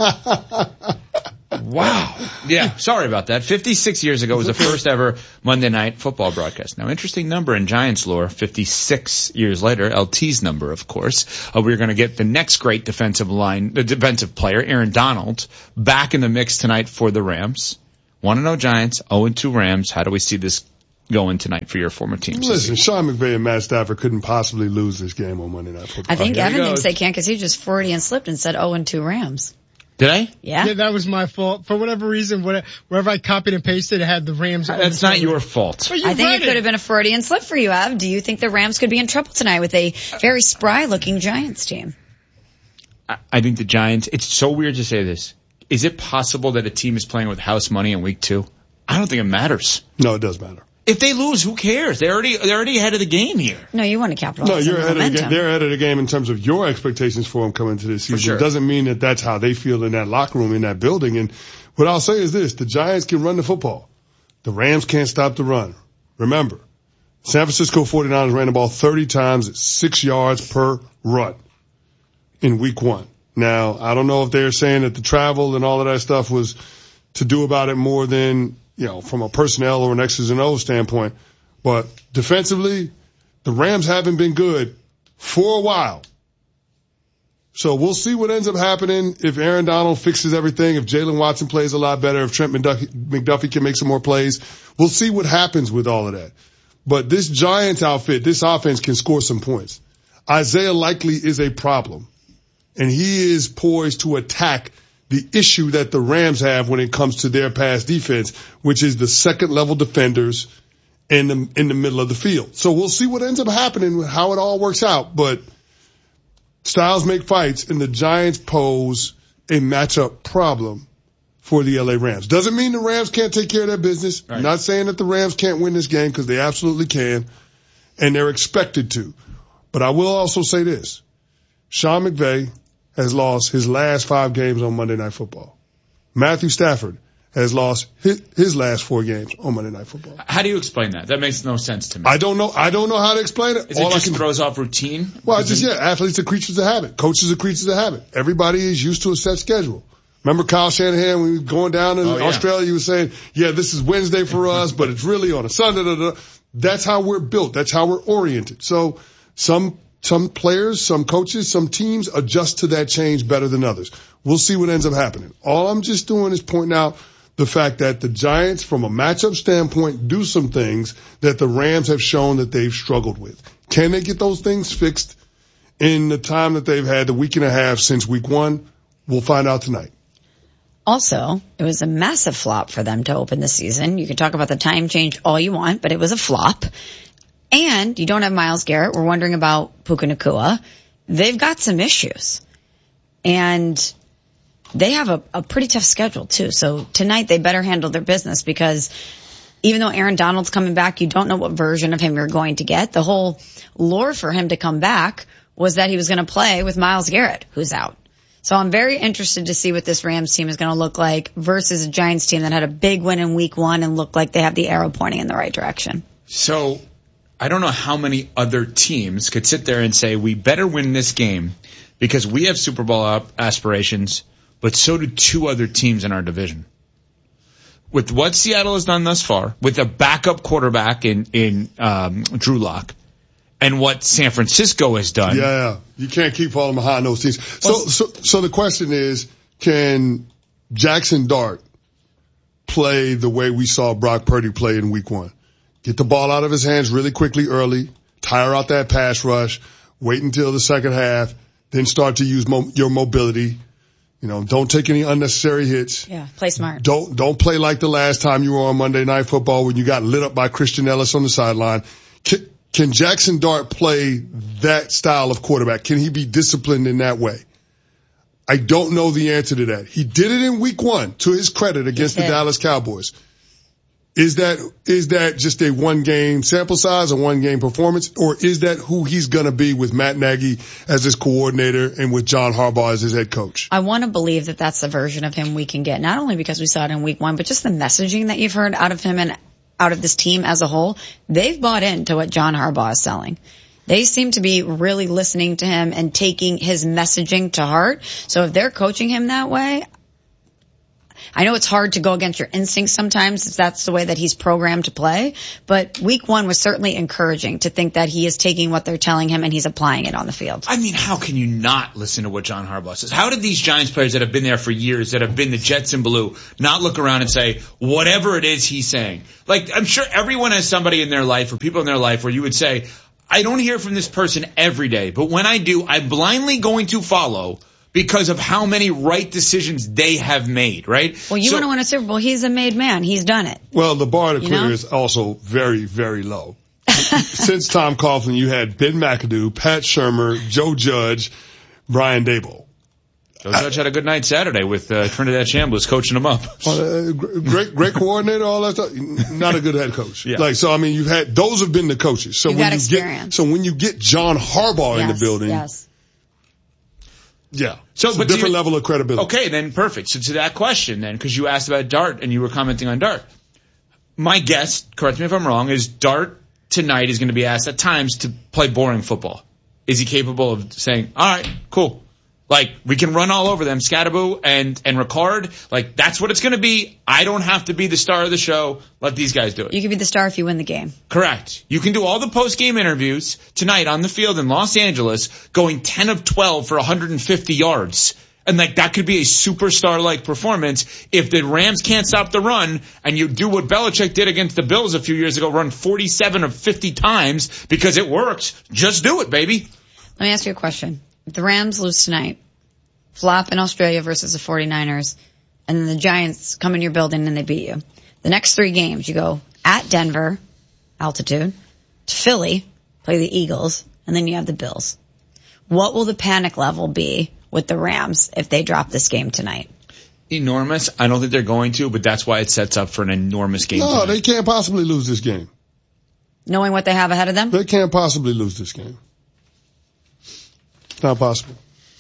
Wow. Yeah, sorry about that. fifty-six years ago was the first ever Monday Night Football broadcast. Now, interesting number in Giants lore, fifty-six years later, L T's number, of course. Uh, we're going to get the next great defensive line, the defensive player, Aaron Donald, back in the mix tonight for the Rams. one and oh Giants, oh and two Rams. How do we see this going tonight for your former teams? Listen, Sean McVay and Matt Stafford couldn't possibly lose this game on Monday Night Football. I think There Evan he thinks goes. they can't because he just forty and slipped and said oh and two Rams. Did I? Yeah. Yeah, that was my fault. For whatever reason, whatever, wherever I copied and pasted, it had the Rams. That's not your fault. But you I think read it could have been a Freudian slip for you, Ev. Do you think the Rams could be in trouble tonight with a very spry-looking Giants team? I, I think the Giants, it's so weird to say this. Is it possible that a team is playing with house money in week two? I don't think it matters. No, it does matter. If they lose, who cares? They're already they're already ahead of the game here. No, you want to capitalize No, on you're the ahead of the momentum. game. They're ahead of the game in terms of your expectations for them coming into this season. sure. It doesn't mean that that's how they feel in that locker room, in that building. And what I'll say is this, the Giants can run the football. The Rams can't stop the run. Remember, San Francisco forty-niners ran the ball thirty times at six yards per run in week one. Now, I don't know if they're saying that the travel and all of that stuff was to do about it more than, you know, from a personnel or an X's and O's standpoint. But defensively, the Rams haven't been good for a while. So we'll see what ends up happening if Aaron Donald fixes everything, if Jalen Watson plays a lot better, if Trent McDuffie, McDuffie can make some more plays. We'll see what happens with all of that. But this Giants outfit, this offense can score some points. Isaiah Likely is a problem, and he is poised to attack the issue that the Rams have when it comes to their pass defense, which is the second level defenders in the, in the middle of the field. So we'll see what ends up happening, how it all works out. But styles make fights, and the Giants pose a matchup problem for the L A Rams. Doesn't mean the Rams can't take care of their business. Right. I'm not saying that the Rams can't win this game, because they absolutely can, and they're expected to. But I will also say this. Sean McVay has lost his last five games on Monday Night Football. Matthew Stafford has lost his, his last four games on Monday Night Football. How do you explain that? That makes no sense to me. I don't know. I don't know how to explain it. Is All it just I can, throws off routine? well, Is just it- yeah. Athletes are creatures of habit. Coaches are creatures of habit. Everybody is used to a set schedule. Remember Kyle Shanahan when he was going down in Oh, yeah. Australia? He was saying, "Yeah, this is Wednesday for us, but it's really on a Sunday." Da, da, da. That's how we're built. That's how we're oriented. So some some players, some coaches, some teams adjust to that change better than others. We'll see what ends up happening. All I'm just doing is pointing out the fact that the Giants, from a matchup standpoint, do some things that the Rams have shown that they've struggled with. Can they get those things fixed in the time that they've had, the week and a half since week one? We'll find out tonight. Also, it was a massive flop for them to open the season. You can talk about the time change all you want, but it was a flop. And you don't have Myles Garrett. We're wondering about Puka Nacua. They've got some issues. And they have a, a pretty tough schedule, too. So tonight they better handle their business, because even though Aaron Donald's coming back, you don't know what version of him you're going to get. The whole lure for him to come back was that he was going to play with Myles Garrett, who's out. So I'm very interested to see what this Rams team is going to look like versus a Giants team that had a big win in week one and looked like they have the arrow pointing in the right direction. So I don't know how many other teams could sit there and say, we better win this game because we have Super Bowl aspirations, but so do two other teams in our division. With what Seattle has done thus far, with a backup quarterback in, in um, Drew Lock, and what San Francisco has done. Yeah, you can't keep falling behind those teams. So, so, so the question is, can Jackson Dart play the way we saw Brock Purdy play in week one. Get the ball out of his hands really quickly early, tire out that pass rush, wait until the second half, then start to use mo- your mobility. You know, don't take any unnecessary hits. Yeah, play smart. Don't, don't play like the last time you were on Monday Night Football when you got lit up by Christian Ellis on the sideline. Can, can Jackson Dart play that style of quarterback? Can he be disciplined in that way? I don't know the answer to that. He did it in week one, to his credit, against the Dallas Cowboys. Is that, is that just a one game sample size, a one game performance, or is that who he's gonna be with Matt Nagy as his coordinator and with John Harbaugh as his head coach? I want to believe that that's the version of him we can get, not only because we saw it in week one, but just the messaging that you've heard out of him and out of this team as a whole. They've bought into what John Harbaugh is selling. They seem to be really listening to him and taking his messaging to heart. So if they're coaching him that way, I know it's hard to go against your instincts sometimes if that's the way that he's programmed to play, but week one was certainly encouraging to think that he is taking what they're telling him and he's applying it on the field. I mean, how can you not listen to what John Harbaugh says? How did these Giants players that have been there for years, that have been the Jets in blue, not look around and say, whatever it is he's saying? Like, I'm sure everyone has somebody in their life or people in their life where you would say, I don't hear from this person every day, but when I do, I'm blindly going to follow because of how many right decisions they have made, right? Well, you so, want to win a Super Bowl. He's a made man. He's done it. Well, the bar to You clear know? is also very, very low. Since Tom Coughlin, you had Ben McAdoo, Pat Shurmur, Joe Judge, Brian Daboll. Joe Judge had a good night Saturday with uh, Trinidad Chambliss coaching him up. Uh, great, great coordinator, all that stuff. Not a good head coach. Yeah. Like, so I mean, you've had, those have been the coaches. So You've when got you experience. get, so when you get John Harbaugh in Yes, the building, yes. yeah. So, it's but a do different you- level of credibility. Okay, then perfect. So to that question then, because you asked about Dart and you were commenting on Dart. My guess, correct me if I'm wrong, is Dart tonight is going to be asked at times to play boring football. Is he capable of saying, all right, cool. Like, we can run all over them, Scatterboo and, and Ricard. Like, that's what it's going to be. I don't have to be the star of the show. Let these guys do it. You can be the star if you win the game. Correct. You can do all the post-game interviews tonight on the field in Los Angeles, going ten of twelve for one hundred fifty yards. And like, that could be a superstar-like performance. If the Rams can't stop the run and you do what Belichick did against the Bills a few years ago, run forty-seven of fifty times because it worked, just do it, baby. Let me ask you a question. If the Rams lose tonight, flop in Australia versus the forty-niners, and then the Giants come in your building and they beat you. The next three games, you go at Denver, altitude, to Philly, play the Eagles, and then you have the Bills. What will the panic level be with the Rams if they drop this game tonight? Enormous. I don't think they're going to, but that's why it sets up for an enormous game No, tonight. they can't possibly lose this game. Knowing what they have ahead of them? They can't possibly lose this game. It's not possible.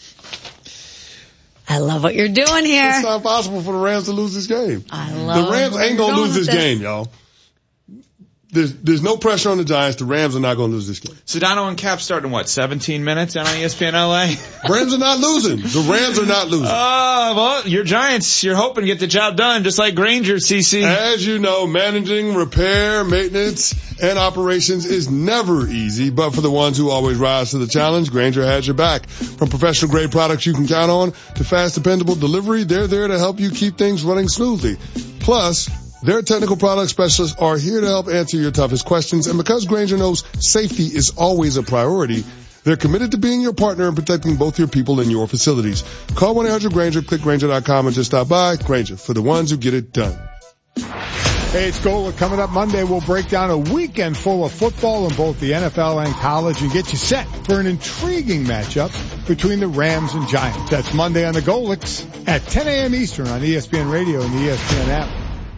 I love what you're doing here. It's not possible for the Rams to lose this game. I love The Rams where ain't you're gonna going lose with this game, y'all. There's, there's no pressure on the Giants. The Rams are not going to lose this game. Sedano and Cap start in what, seventeen minutes on E S P N L A? Rams are not losing. The Rams are not losing. Oh, well, your Giants, you're hoping to get the job done, just like Granger, C C. As you know, managing, repair, maintenance, and operations is never easy, but for the ones who always rise to the challenge, Granger has your back. From professional grade products you can count on to fast, dependable delivery, they're there to help you keep things running smoothly. Plus, their technical product specialists are here to help answer your toughest questions, and because Granger knows safety is always a priority, they're committed to being your partner in protecting both your people and your facilities. Call one eight hundred Granger, click Granger dot com, and just stop by. Granger, for the ones who get it done. Hey, it's Gola. Coming up Monday, we'll break down a weekend full of football in both the N F L and college and get you set for an intriguing matchup between the Rams and Giants. That's Monday on the Golix at ten a.m. Eastern on E S P N Radio and the E S P N app.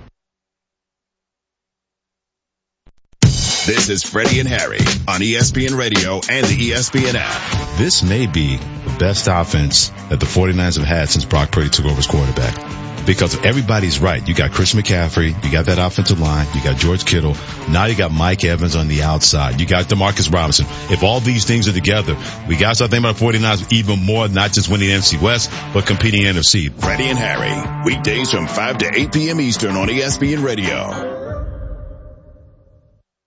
This is Freddie and Harry on E S P N Radio and the E S P N app. This may be the best offense that the 49ers have had since Brock Purdy took over as quarterback. Because everybody's right. You got Christian McCaffrey. You got that offensive line. You got George Kittle. Now you got Mike Evans on the outside. You got DeMarcus Robinson. If all these things are together, we got to start thinking about the 49ers even more, not just winning the N F C West, but competing in the N F C. Freddie and Harry, weekdays from five to eight p.m. Eastern on E S P N Radio.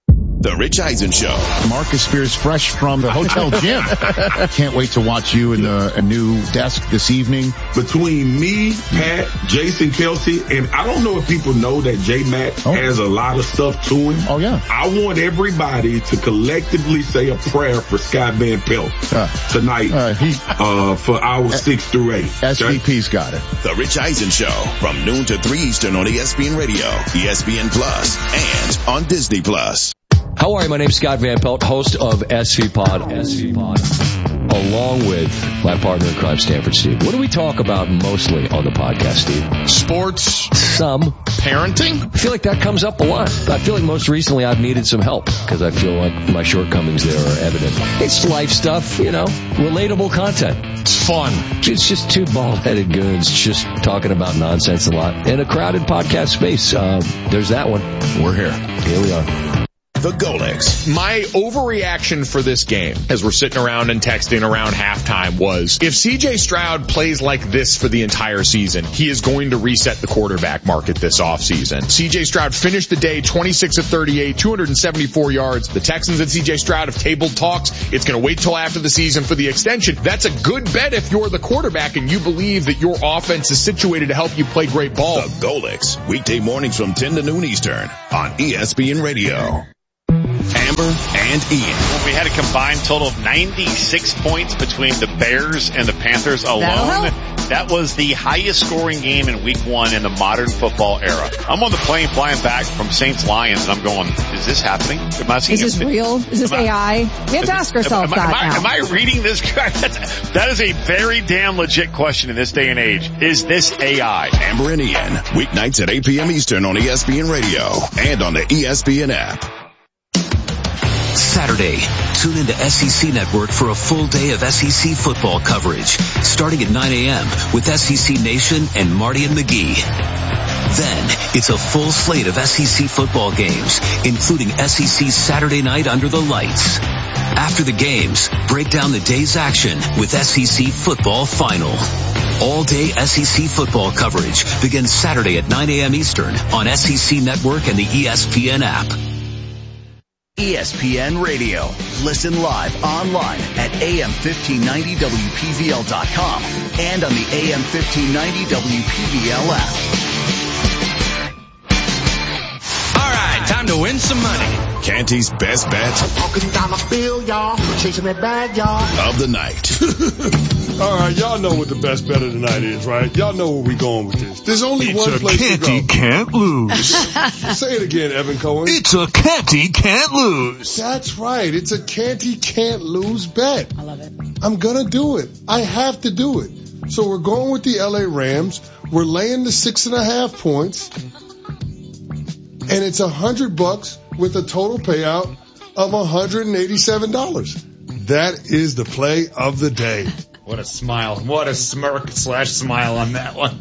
The Rich Eisen Show. Marcus Spears fresh from the hotel gym. Can't wait to watch you in the a new desk this evening. Between me, Pat, Jason Kelsey, and I don't know if people know that J-Mac oh. has a lot of stuff to him. Oh, yeah. I want everybody to collectively say a prayer for Scott Van Pelt uh, tonight uh, he, uh, for hours uh, six through eight. S V P's got it. The Rich Eisen Show from noon to three Eastern on E S P N Radio, E S P N Plus, and on Disney Plus. How are you? My name's Scott Van Pelt, host of S V Pod, S V Pod, along with my partner in crime, Stanford Steve. What do we talk about mostly on the podcast, Steve? Sports. Some. Parenting. I feel like that comes up a lot. I feel like most recently I've needed some help because I feel like my shortcomings there are evident. It's life stuff, you know, relatable content. It's fun. It's just two bald-headed goons just talking about nonsense a lot in a crowded podcast space. Uh, there's that one. We're here. Here we are. The Golix. My overreaction for this game, as we're sitting around and texting around halftime, was if C J Stroud plays like this for the entire season, he is going to reset the quarterback market this offseason. C J Stroud finished the day twenty-six of thirty-eight, two hundred seventy-four yards. The Texans and C J Stroud have tabled talks. It's going to wait till after the season for the extension. That's a good bet if you're the quarterback and you believe that your offense is situated to help you play great ball. The Golix. Weekday mornings from ten to noon Eastern on E S P N Radio. Amber and Ian. We had a combined total of ninety-six points between the Bears and the Panthers alone. That was the highest scoring game in week one in the modern football era. I'm on the plane flying back from Saints Lions and I'm going, is this happening? Am I seeing is this real? Is this A I? We have to ask ourselves am, am, that am, I, now. am I reading this correct? That's, that is a very damn legit question in this day and age. Is this A I? Amber and Ian. Weeknights at eight p.m. Eastern on E S P N Radio and on the E S P N app. Saturday, tune into S E C Network for a full day of S E C football coverage, starting at nine a.m. with S E C Nation and Marty and McGee. Then, it's a full slate of S E C football games, including S E C Saturday Night Under the Lights. After the games, break down the day's action with S E C Football Final. All-day S E C football coverage begins Saturday at nine a.m. Eastern on S E C Network and the E S P N app. E S P N Radio. Listen live online at A M fifteen ninety W P V L dot com and on the A M fifteen ninety W P V L app. All right, time to win some money. Canty's best bet walking down the field, y'all, chasing that bag, y'all. of the night. All right, y'all know what the best bet of the night is, right? Y'all know where we going with this. There's only it's one a place Canty to go. Can't lose. Say it again, Evan Cohen. It's a Canty Can't Lose. That's right. It's a Canty Can't Lose bet. I love it. I'm gonna do it. I have to do it. So we're going with the L A Rams. We're laying the six and a half points. And it's a hundred bucks with a total payout of one hundred eighty-seven dollars. That is the play of the day. What a smile. What a smirk slash smile on that one.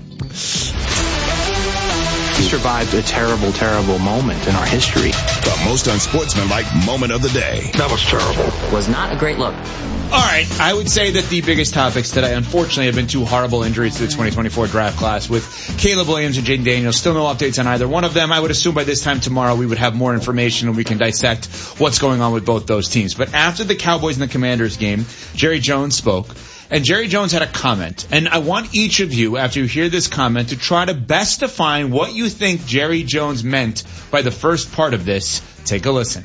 We survived a terrible, terrible moment in our history. The most unsportsmanlike moment of the day. That was terrible. Was not a great look. All right, I would say that the biggest topics today, unfortunately, have been two horrible injuries to the twenty twenty-four draft class with Caleb Williams and Jaden Daniels. Still no updates on either one of them. I would assume by this time tomorrow we would have more information and we can dissect what's going on with both those teams. But after the Cowboys and the Commanders game, Jerry Jones spoke. And Jerry Jones had a comment, and I want each of you, after you hear this comment, to try to best define what you think Jerry Jones meant by the first part of this. Take a listen.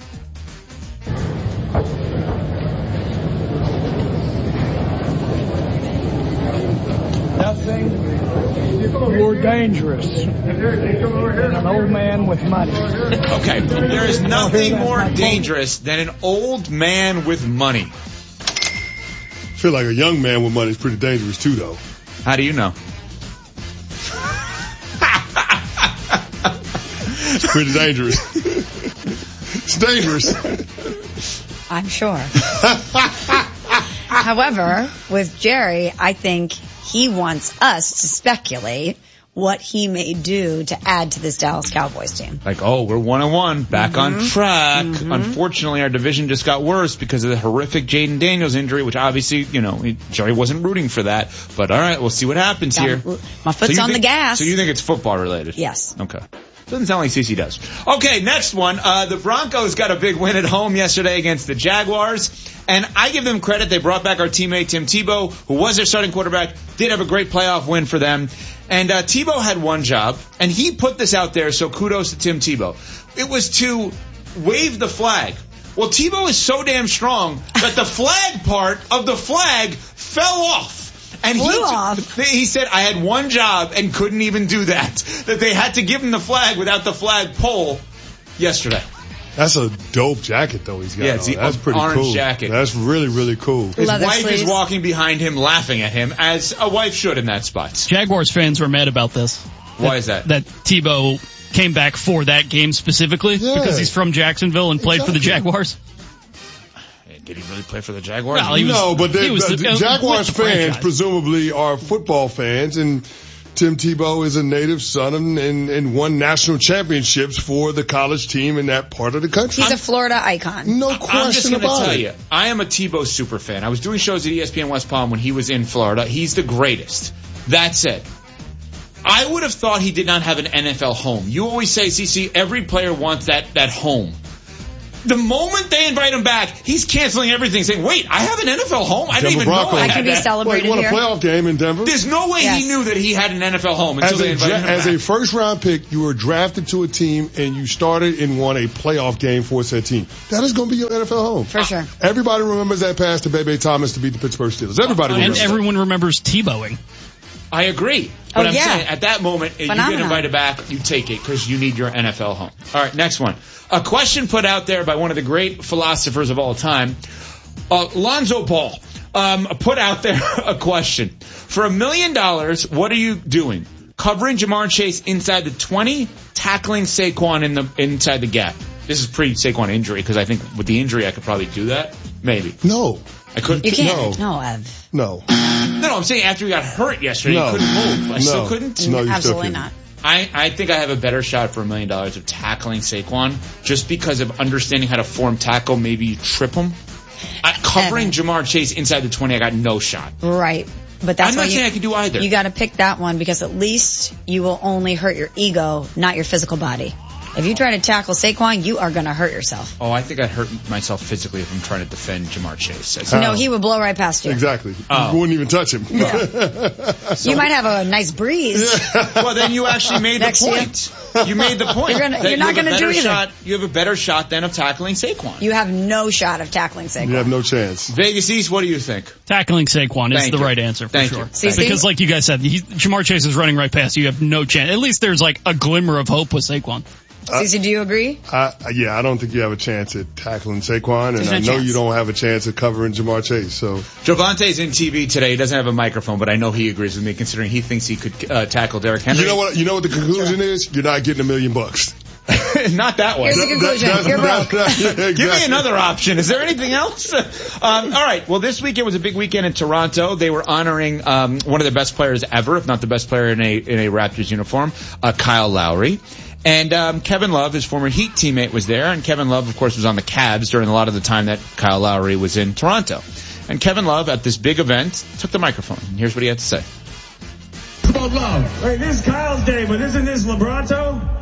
Nothing more dangerous than an old man with money. Okay, there is nothing more dangerous than an old man with money. I feel like a young man with money is pretty dangerous too, though. How do you know? It's pretty dangerous. It's dangerous. I'm sure. However, with Jerry, I think he wants us to speculate what he may do to add to this Dallas Cowboys team. Like, oh, we're one and one, back Mm-hmm. on track. Mm-hmm. Unfortunately, our division just got worse because of the horrific Jaden Daniels injury, which obviously, you know, he, Jerry wasn't rooting for that. But all right, we'll see what happens Got here. My foot's so on think, the gas. So you think it's football related? Yes. Okay. Doesn't sound like CeCe does. Okay, next one. Uh, the Broncos got a big win at home yesterday against the Jaguars. And I give them credit. They brought back our teammate Tim Tebow, who was their starting quarterback, did have a great playoff win for them. And uh, Tebow had one job, and he put this out there, so kudos to Tim Tebow. It was to wave the flag. Well, Tebow is so damn strong that the flag part of the flag fell off. And he, Flew off. he said, I had one job and couldn't even do that. That they had to give him the flag without the flag pole yesterday. That's a dope jacket, though, he's got. Yeah, it's the That's pretty orange cool. jacket. That's really, really cool. His Leather wife sleeves. is walking behind him, laughing at him, as a wife should in that spot. Jaguars fans were mad about this. Why is that? That Tebow came back for that game specifically Yeah. because he's from Jacksonville and played for the Exactly. Jaguars. Did he really play for the Jaguars? Well, he was- no, but they, he was the, the- uh, Jaguars with the fans franchise. presumably are football fans, and Tim Tebow is a native son and, and, and won national championships for the college team in that part of the country. He's a Florida icon. No I'm just question going to about tell it. you, I am a Tebow super fan. I was doing shows at E S P N West Palm when he was in Florida. He's the greatest. That said, I would have thought he did not have an N F L home. You always say, CeCe, every player wants that, that home. The moment they invite him back, he's canceling everything, saying, wait, I have an N F L home? I didn't Denver even know Broncos. I I had can be that. celebrated Well, he here. won a playoff game in Denver. There's no way Yes. he knew that he had an N F L home until As, they a, invited him as back. a first round pick, you were drafted to a team and you started and won a playoff game for said team. That is going to be your N F L home. For sure. Everybody remembers that pass to Bebe Thomas to beat the Pittsburgh Steelers. Everybody And remembers that. everyone remembers Tebowing. I agree. But Oh, I'm yeah. saying, at that moment, if you get Phenomenon. invited back, you take it because you need your N F L home. All right, next one. A question put out there by one of the great philosophers of all time, uh, Lonzo Ball, um, put out there a question. For a million dollars, what are you doing? Covering Jamar Chase inside the twenty, tackling Saquon in the inside the gap. This is pre-Saquon injury because I think with the injury I could probably do that. Maybe. No. I couldn't. You can't. No. No, Ev. No. No, no, I'm saying after he got hurt yesterday, No. he couldn't move. I No. still couldn't. No, you still Absolutely couldn't. not. I, I think I have a better shot for a million dollars of tackling Saquon just because of understanding how to form tackle, maybe you trip him. I, covering Evan. Jamar Chase inside the twenty, I got no shot. Right. But that's I'm why not you, saying I can do either. You got to pick that one because at least you will only hurt your ego, not your physical body. If you try to tackle Saquon, you are going to hurt yourself. Oh, I think I'd hurt myself physically if I'm trying to defend Jamar Chase. That's- No, he would blow right past you. Exactly. Oh. You wouldn't even touch him. You might have a nice breeze. Well, then you actually made the Next to you. point. You made the point. You're gonna- that you're not you have a gonna do better either. shot. You have a better shot then of tackling Saquon. You have no shot of tackling Saquon. You have no chance. Vegas East, what do you think? Tackling Saquon is Thank the you. right answer for Thank sure. you. Thank you. Because like you guys said, he, Jamar Chase is running right past you. You have no chance. At least there's like a glimmer of hope with Saquon. Cece, do you agree? I, yeah, I don't think you have a chance at tackling Saquon, and There's no I know chance. you don't have a chance at covering Jamar Chase. So Javante's in T V today. He doesn't have a microphone, but I know he agrees with me considering he thinks he could uh, tackle Derrick Henry. you know what? You know what the conclusion is? You're not getting a million bucks. Not that one. Here's the conclusion. That- that- You're that- broke. that- yeah, Give me exactly. another option. Is there anything else? um, all right. Well, this weekend was a big weekend in Toronto. They were honoring um, one of their best players ever, if not the best player in a in a Raptors uniform, uh, Kyle Lowry. And um, Kevin Love, his former Heat teammate, was there. And Kevin Love, of course, was on the Cavs during a lot of the time that Kyle Lowry was in Toronto. And Kevin Love, at this big event, took the microphone. And here's what he had to say. About love. Hey, this is Kyle's day, but isn't this LeBronto?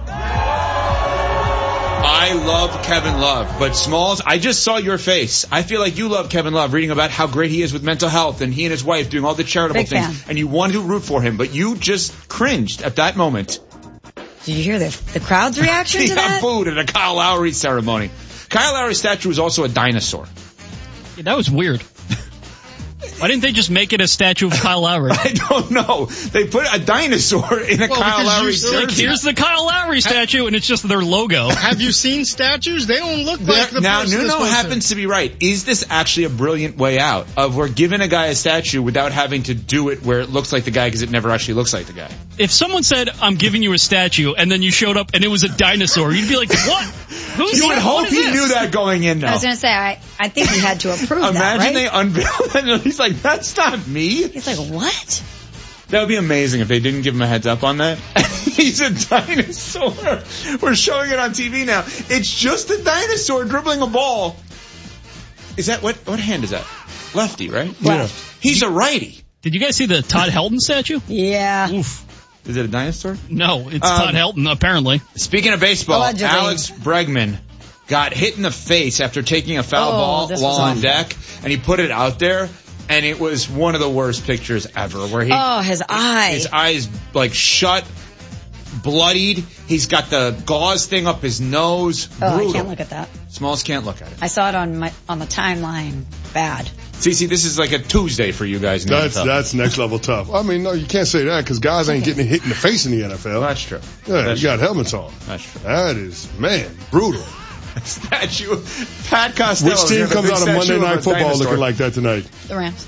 I love Kevin Love, but Smalls, I just saw your face. I feel like you love Kevin Love, reading about how great he is with mental health and he and his wife doing all the charitable Big things. fan. And you wanted to root for him, but you just cringed at that moment. Did you hear the, the crowd's reaction He to got that? booed at a Kyle Lowry ceremony. Kyle Lowry's statue is also a dinosaur. Yeah, that was weird. Why didn't they just make it a statue of Kyle Lowry? I don't know. They put a dinosaur in a Well, Kyle because Lowry you- jersey. Like, here's the Kyle Lowry statue, and it's just their logo. Have you seen statues? They don't look like the now, person that's Nuno supposed to. happens to be right. Is this actually a brilliant way out of we're giving a guy a statue without having to do it where it looks like the guy because it never actually looks like the guy? If someone said, I'm giving you a statue, and then you showed up and it was a dinosaur, you'd be like, what? Who's You would what hope is he this? knew that going in, I was though. going to say, I, I think he had to approve that, Imagine right? they unveil that and he's like, that's not me. He's like, what? That would be amazing if they didn't give him a heads up on that. He's a dinosaur. We're showing it on T V now. It's just a dinosaur dribbling a ball. Is that, what, what hand is that? Lefty, right? Left. He's a righty. Did you guys see the Todd Helton statue? Yeah. Oof. Is it a dinosaur? No, it's Um, Todd Helton, apparently. Speaking of baseball, Allegedly. Alex Bregman got hit in the face after taking a foul Oh, ball this while was on awful. deck, and he put it out there, and it was one of the worst pictures ever, where he Oh, his eye. his eyes like shut, bloodied. He's got the gauze thing up his nose. Oh, Brutal. I can't look at that. Smalls can't look at it. I saw it on my on the timeline. Bad. Cece, this is like a Tuesday for you guys. In the That's N F L. that's next level tough. I mean, no, you can't say that because guys ain't getting hit in the face in the N F L. That's true. Yeah, That's you got helmets on. That's true. That is, man, brutal. Statue. Pat Costello. Which team comes out of Monday Night Football looking like that tonight? The Rams.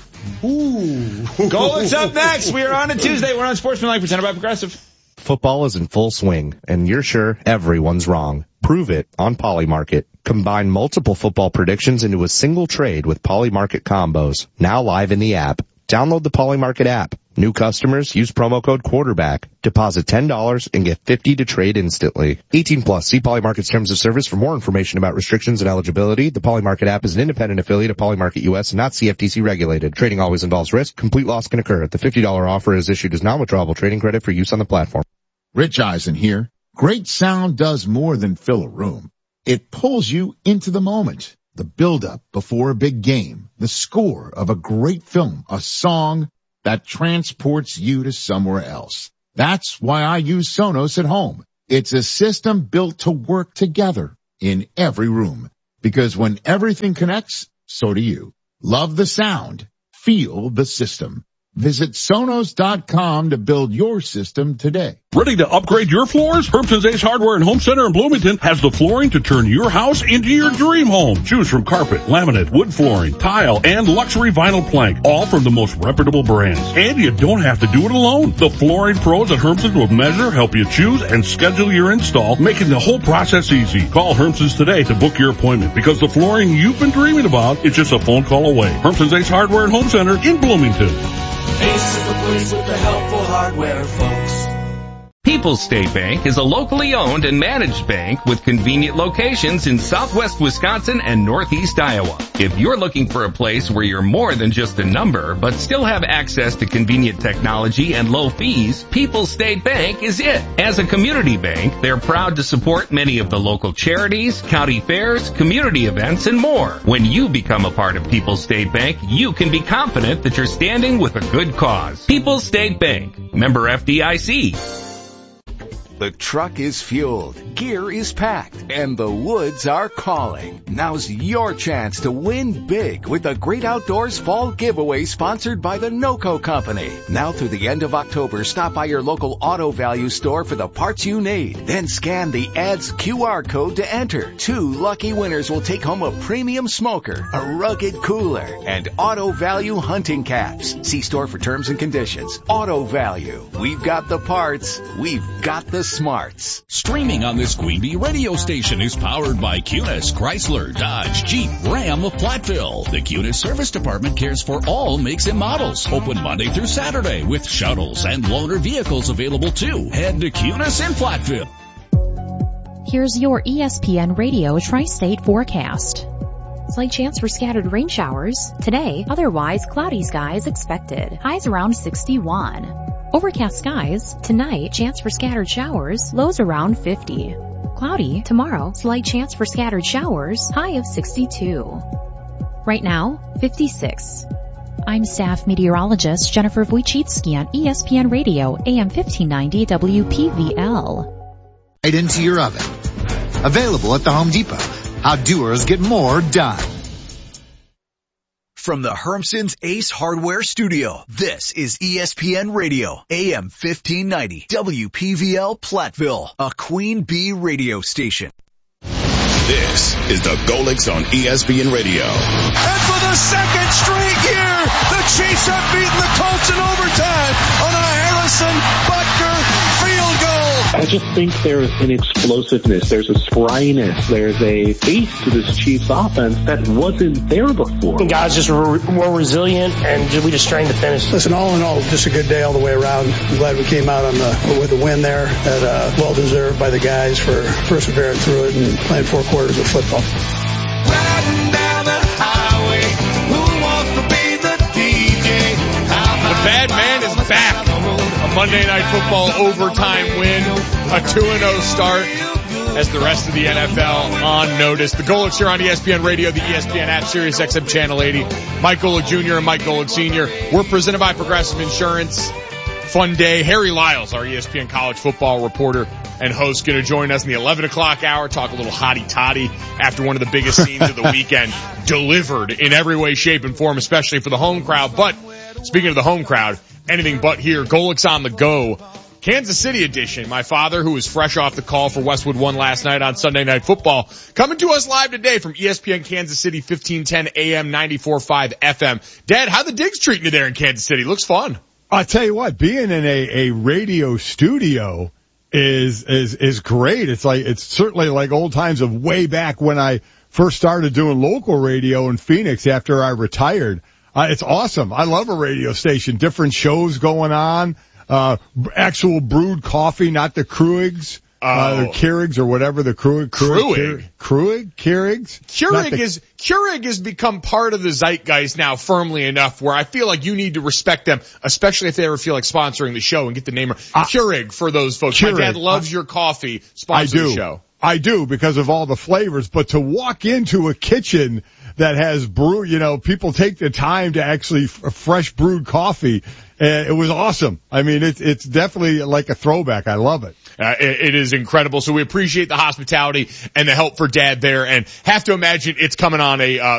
Ooh. Gold's up next. We are on a Tuesday. We're on Sportsmanlike, presented by Progressive. Football is in full swing, and you're sure everyone's wrong. Prove it on Polymarket. Combine multiple football predictions into a single trade with Polymarket combos. Now live in the app. Download the Polymarket app. New customers use promo code quarterback. Deposit ten dollars and get fifty dollars to trade instantly. eighteen plus. See Polymarket's terms of service for more information about restrictions and eligibility. The Polymarket app is an independent affiliate of Polymarket U S and not C F T C regulated. Trading always involves risk. Complete loss can occur. The fifty dollars offer is issued as non-withdrawable trading credit for use on the platform. Rich Eisen here. Great sound does more than fill a room. It pulls you into the moment. The build-up before a big game. The score of a great film. A song that transports you to somewhere else. That's why I use Sonos at home. It's a system built to work together in every room. Because when everything connects, so do you. Love the sound. Feel the system. Visit Sonos dot com to build your system today. Ready to upgrade your floors? Herbson's Ace Hardware and Home Center in Bloomington has the flooring to turn your house into your dream home. Choose from carpet, laminate, wood flooring, tile, and luxury vinyl plank, all from the most reputable brands. And you don't have to do it alone. The flooring pros at Herbson's will measure, help you choose, and schedule your install, making the whole process easy. Call Herbson's today to book your appointment, because the flooring you've been dreaming about is just a phone call away. Herbson's Ace Hardware and Home Center in Bloomington. Ace is the place with the helpful hardware, folks. People's State Bank is a locally owned and managed bank with convenient locations in southwest Wisconsin and northeast Iowa. If you're looking for a place where you're more than just a number, but still have access to convenient technology and low fees, People's State Bank is it. As a community bank, they're proud to support many of the local charities, county fairs, community events, and more. When you become a part of People's State Bank, you can be confident that you're standing with a good cause. People's State Bank, member F D I C. The truck is fueled, gear is packed, and the woods are calling. Now's your chance to win big with the Great Outdoors Fall Giveaway sponsored by the NOCO Company. Now through the end of October, stop by your local Auto Value store for the parts you need. Then scan the ad's Q R code to enter. Two lucky winners will take home a premium smoker, a rugged cooler, and Auto Value hunting caps. See store for terms and conditions. Auto Value. We've got the parts. We've got the smarts. Streaming on this Queen Bee radio station is powered by Cunis, Chrysler, Dodge, Jeep, Ram of Platteville. The Cunis service department cares for all makes and models. Open Monday through Saturday with shuttles and loaner vehicles available too. Head to Cunis in Platteville. Here's your E S P N Radio Tri-State forecast. Slight chance for scattered rain showers. Today, otherwise cloudy skies expected. Highs around sixty-one. Overcast skies. Tonight, chance for scattered showers. Lows around fifty. Cloudy. Tomorrow, slight chance for scattered showers. High of sixty-two. Right now, fifty-six. I'm staff meteorologist Jennifer Wojcicki on E S P N Radio, A M fifteen ninety W P V L. Right into your oven. Available at the Home Depot. How doers get more done. From the Hermson's Ace Hardware Studio, this is E S P N Radio, A M fifteen ninety, W P V L Platteville, a Queen Bee radio station. This is the Golix on E S P N Radio. And for the second straight year, the Chiefs have beaten the Colts in overtime on a Harrison Butker field goal. I just think there's an explosiveness, there's a spryness, there's a pace to this Chiefs offense that wasn't there before. And guys just were more resilient, and we just strained the finish. Listen, all in all, just a good day all the way around. I'm glad we came out on the with a win there. That uh, well deserved by the guys for persevering through it and playing four quarters of football. Riding down the highway, who wants to be the D J? The bad man is back. A Monday Night Football overtime win, a two and oh start as the rest of the N F L on notice. The Golics here on E S P N Radio, the E S P N app, Sirius X M Channel eighty. Mike Golick Junior and Mike Golick Senior We're presented by Progressive Insurance. Fun day. Harry Lyles, our E S P N college football reporter and host, going to join us in the eleven o'clock hour, talk a little hotty-toddy after one of the biggest scenes of the weekend, delivered in every way, shape, and form, especially for the home crowd. But speaking of the home crowd, anything but here. Golick's on the go. Kansas City edition. My father, who was fresh off the call for Westwood One last night on Sunday Night Football, coming to us live today from E S P N Kansas City, fifteen ten A M, ninety-four point five F M. Dad, how the digs treating you there in Kansas City? Looks fun. I'll tell you what, being in a, a radio studio is, is, is great. It's like, it's certainly like old times of way back when I first started doing local radio in Phoenix after I retired. Uh, it's awesome. I love a radio station, different shows going on, uh, actual brewed coffee, not the Kruigs. Uh, Oh. the Keurigs or whatever the Kruig, Kruig? Kruig, Keurigs. Not Keurig the- is Keurig has become part of the zeitgeist now firmly enough where I feel like you need to respect them, especially if they ever feel like sponsoring the show and get the name. Uh, Keurig for those folks. Keurig. My dad loves I- your coffee. I Sponsor do. the show. I do because of all the flavors, but to walk into a kitchen that has brew, you know, people take the time to actually f- fresh brewed coffee. Uh, it was awesome. I mean, it's, it's definitely like a throwback. I love it. Uh, it, it is incredible. So we appreciate the hospitality and the help for Dad there, and have to imagine it's coming on a uh,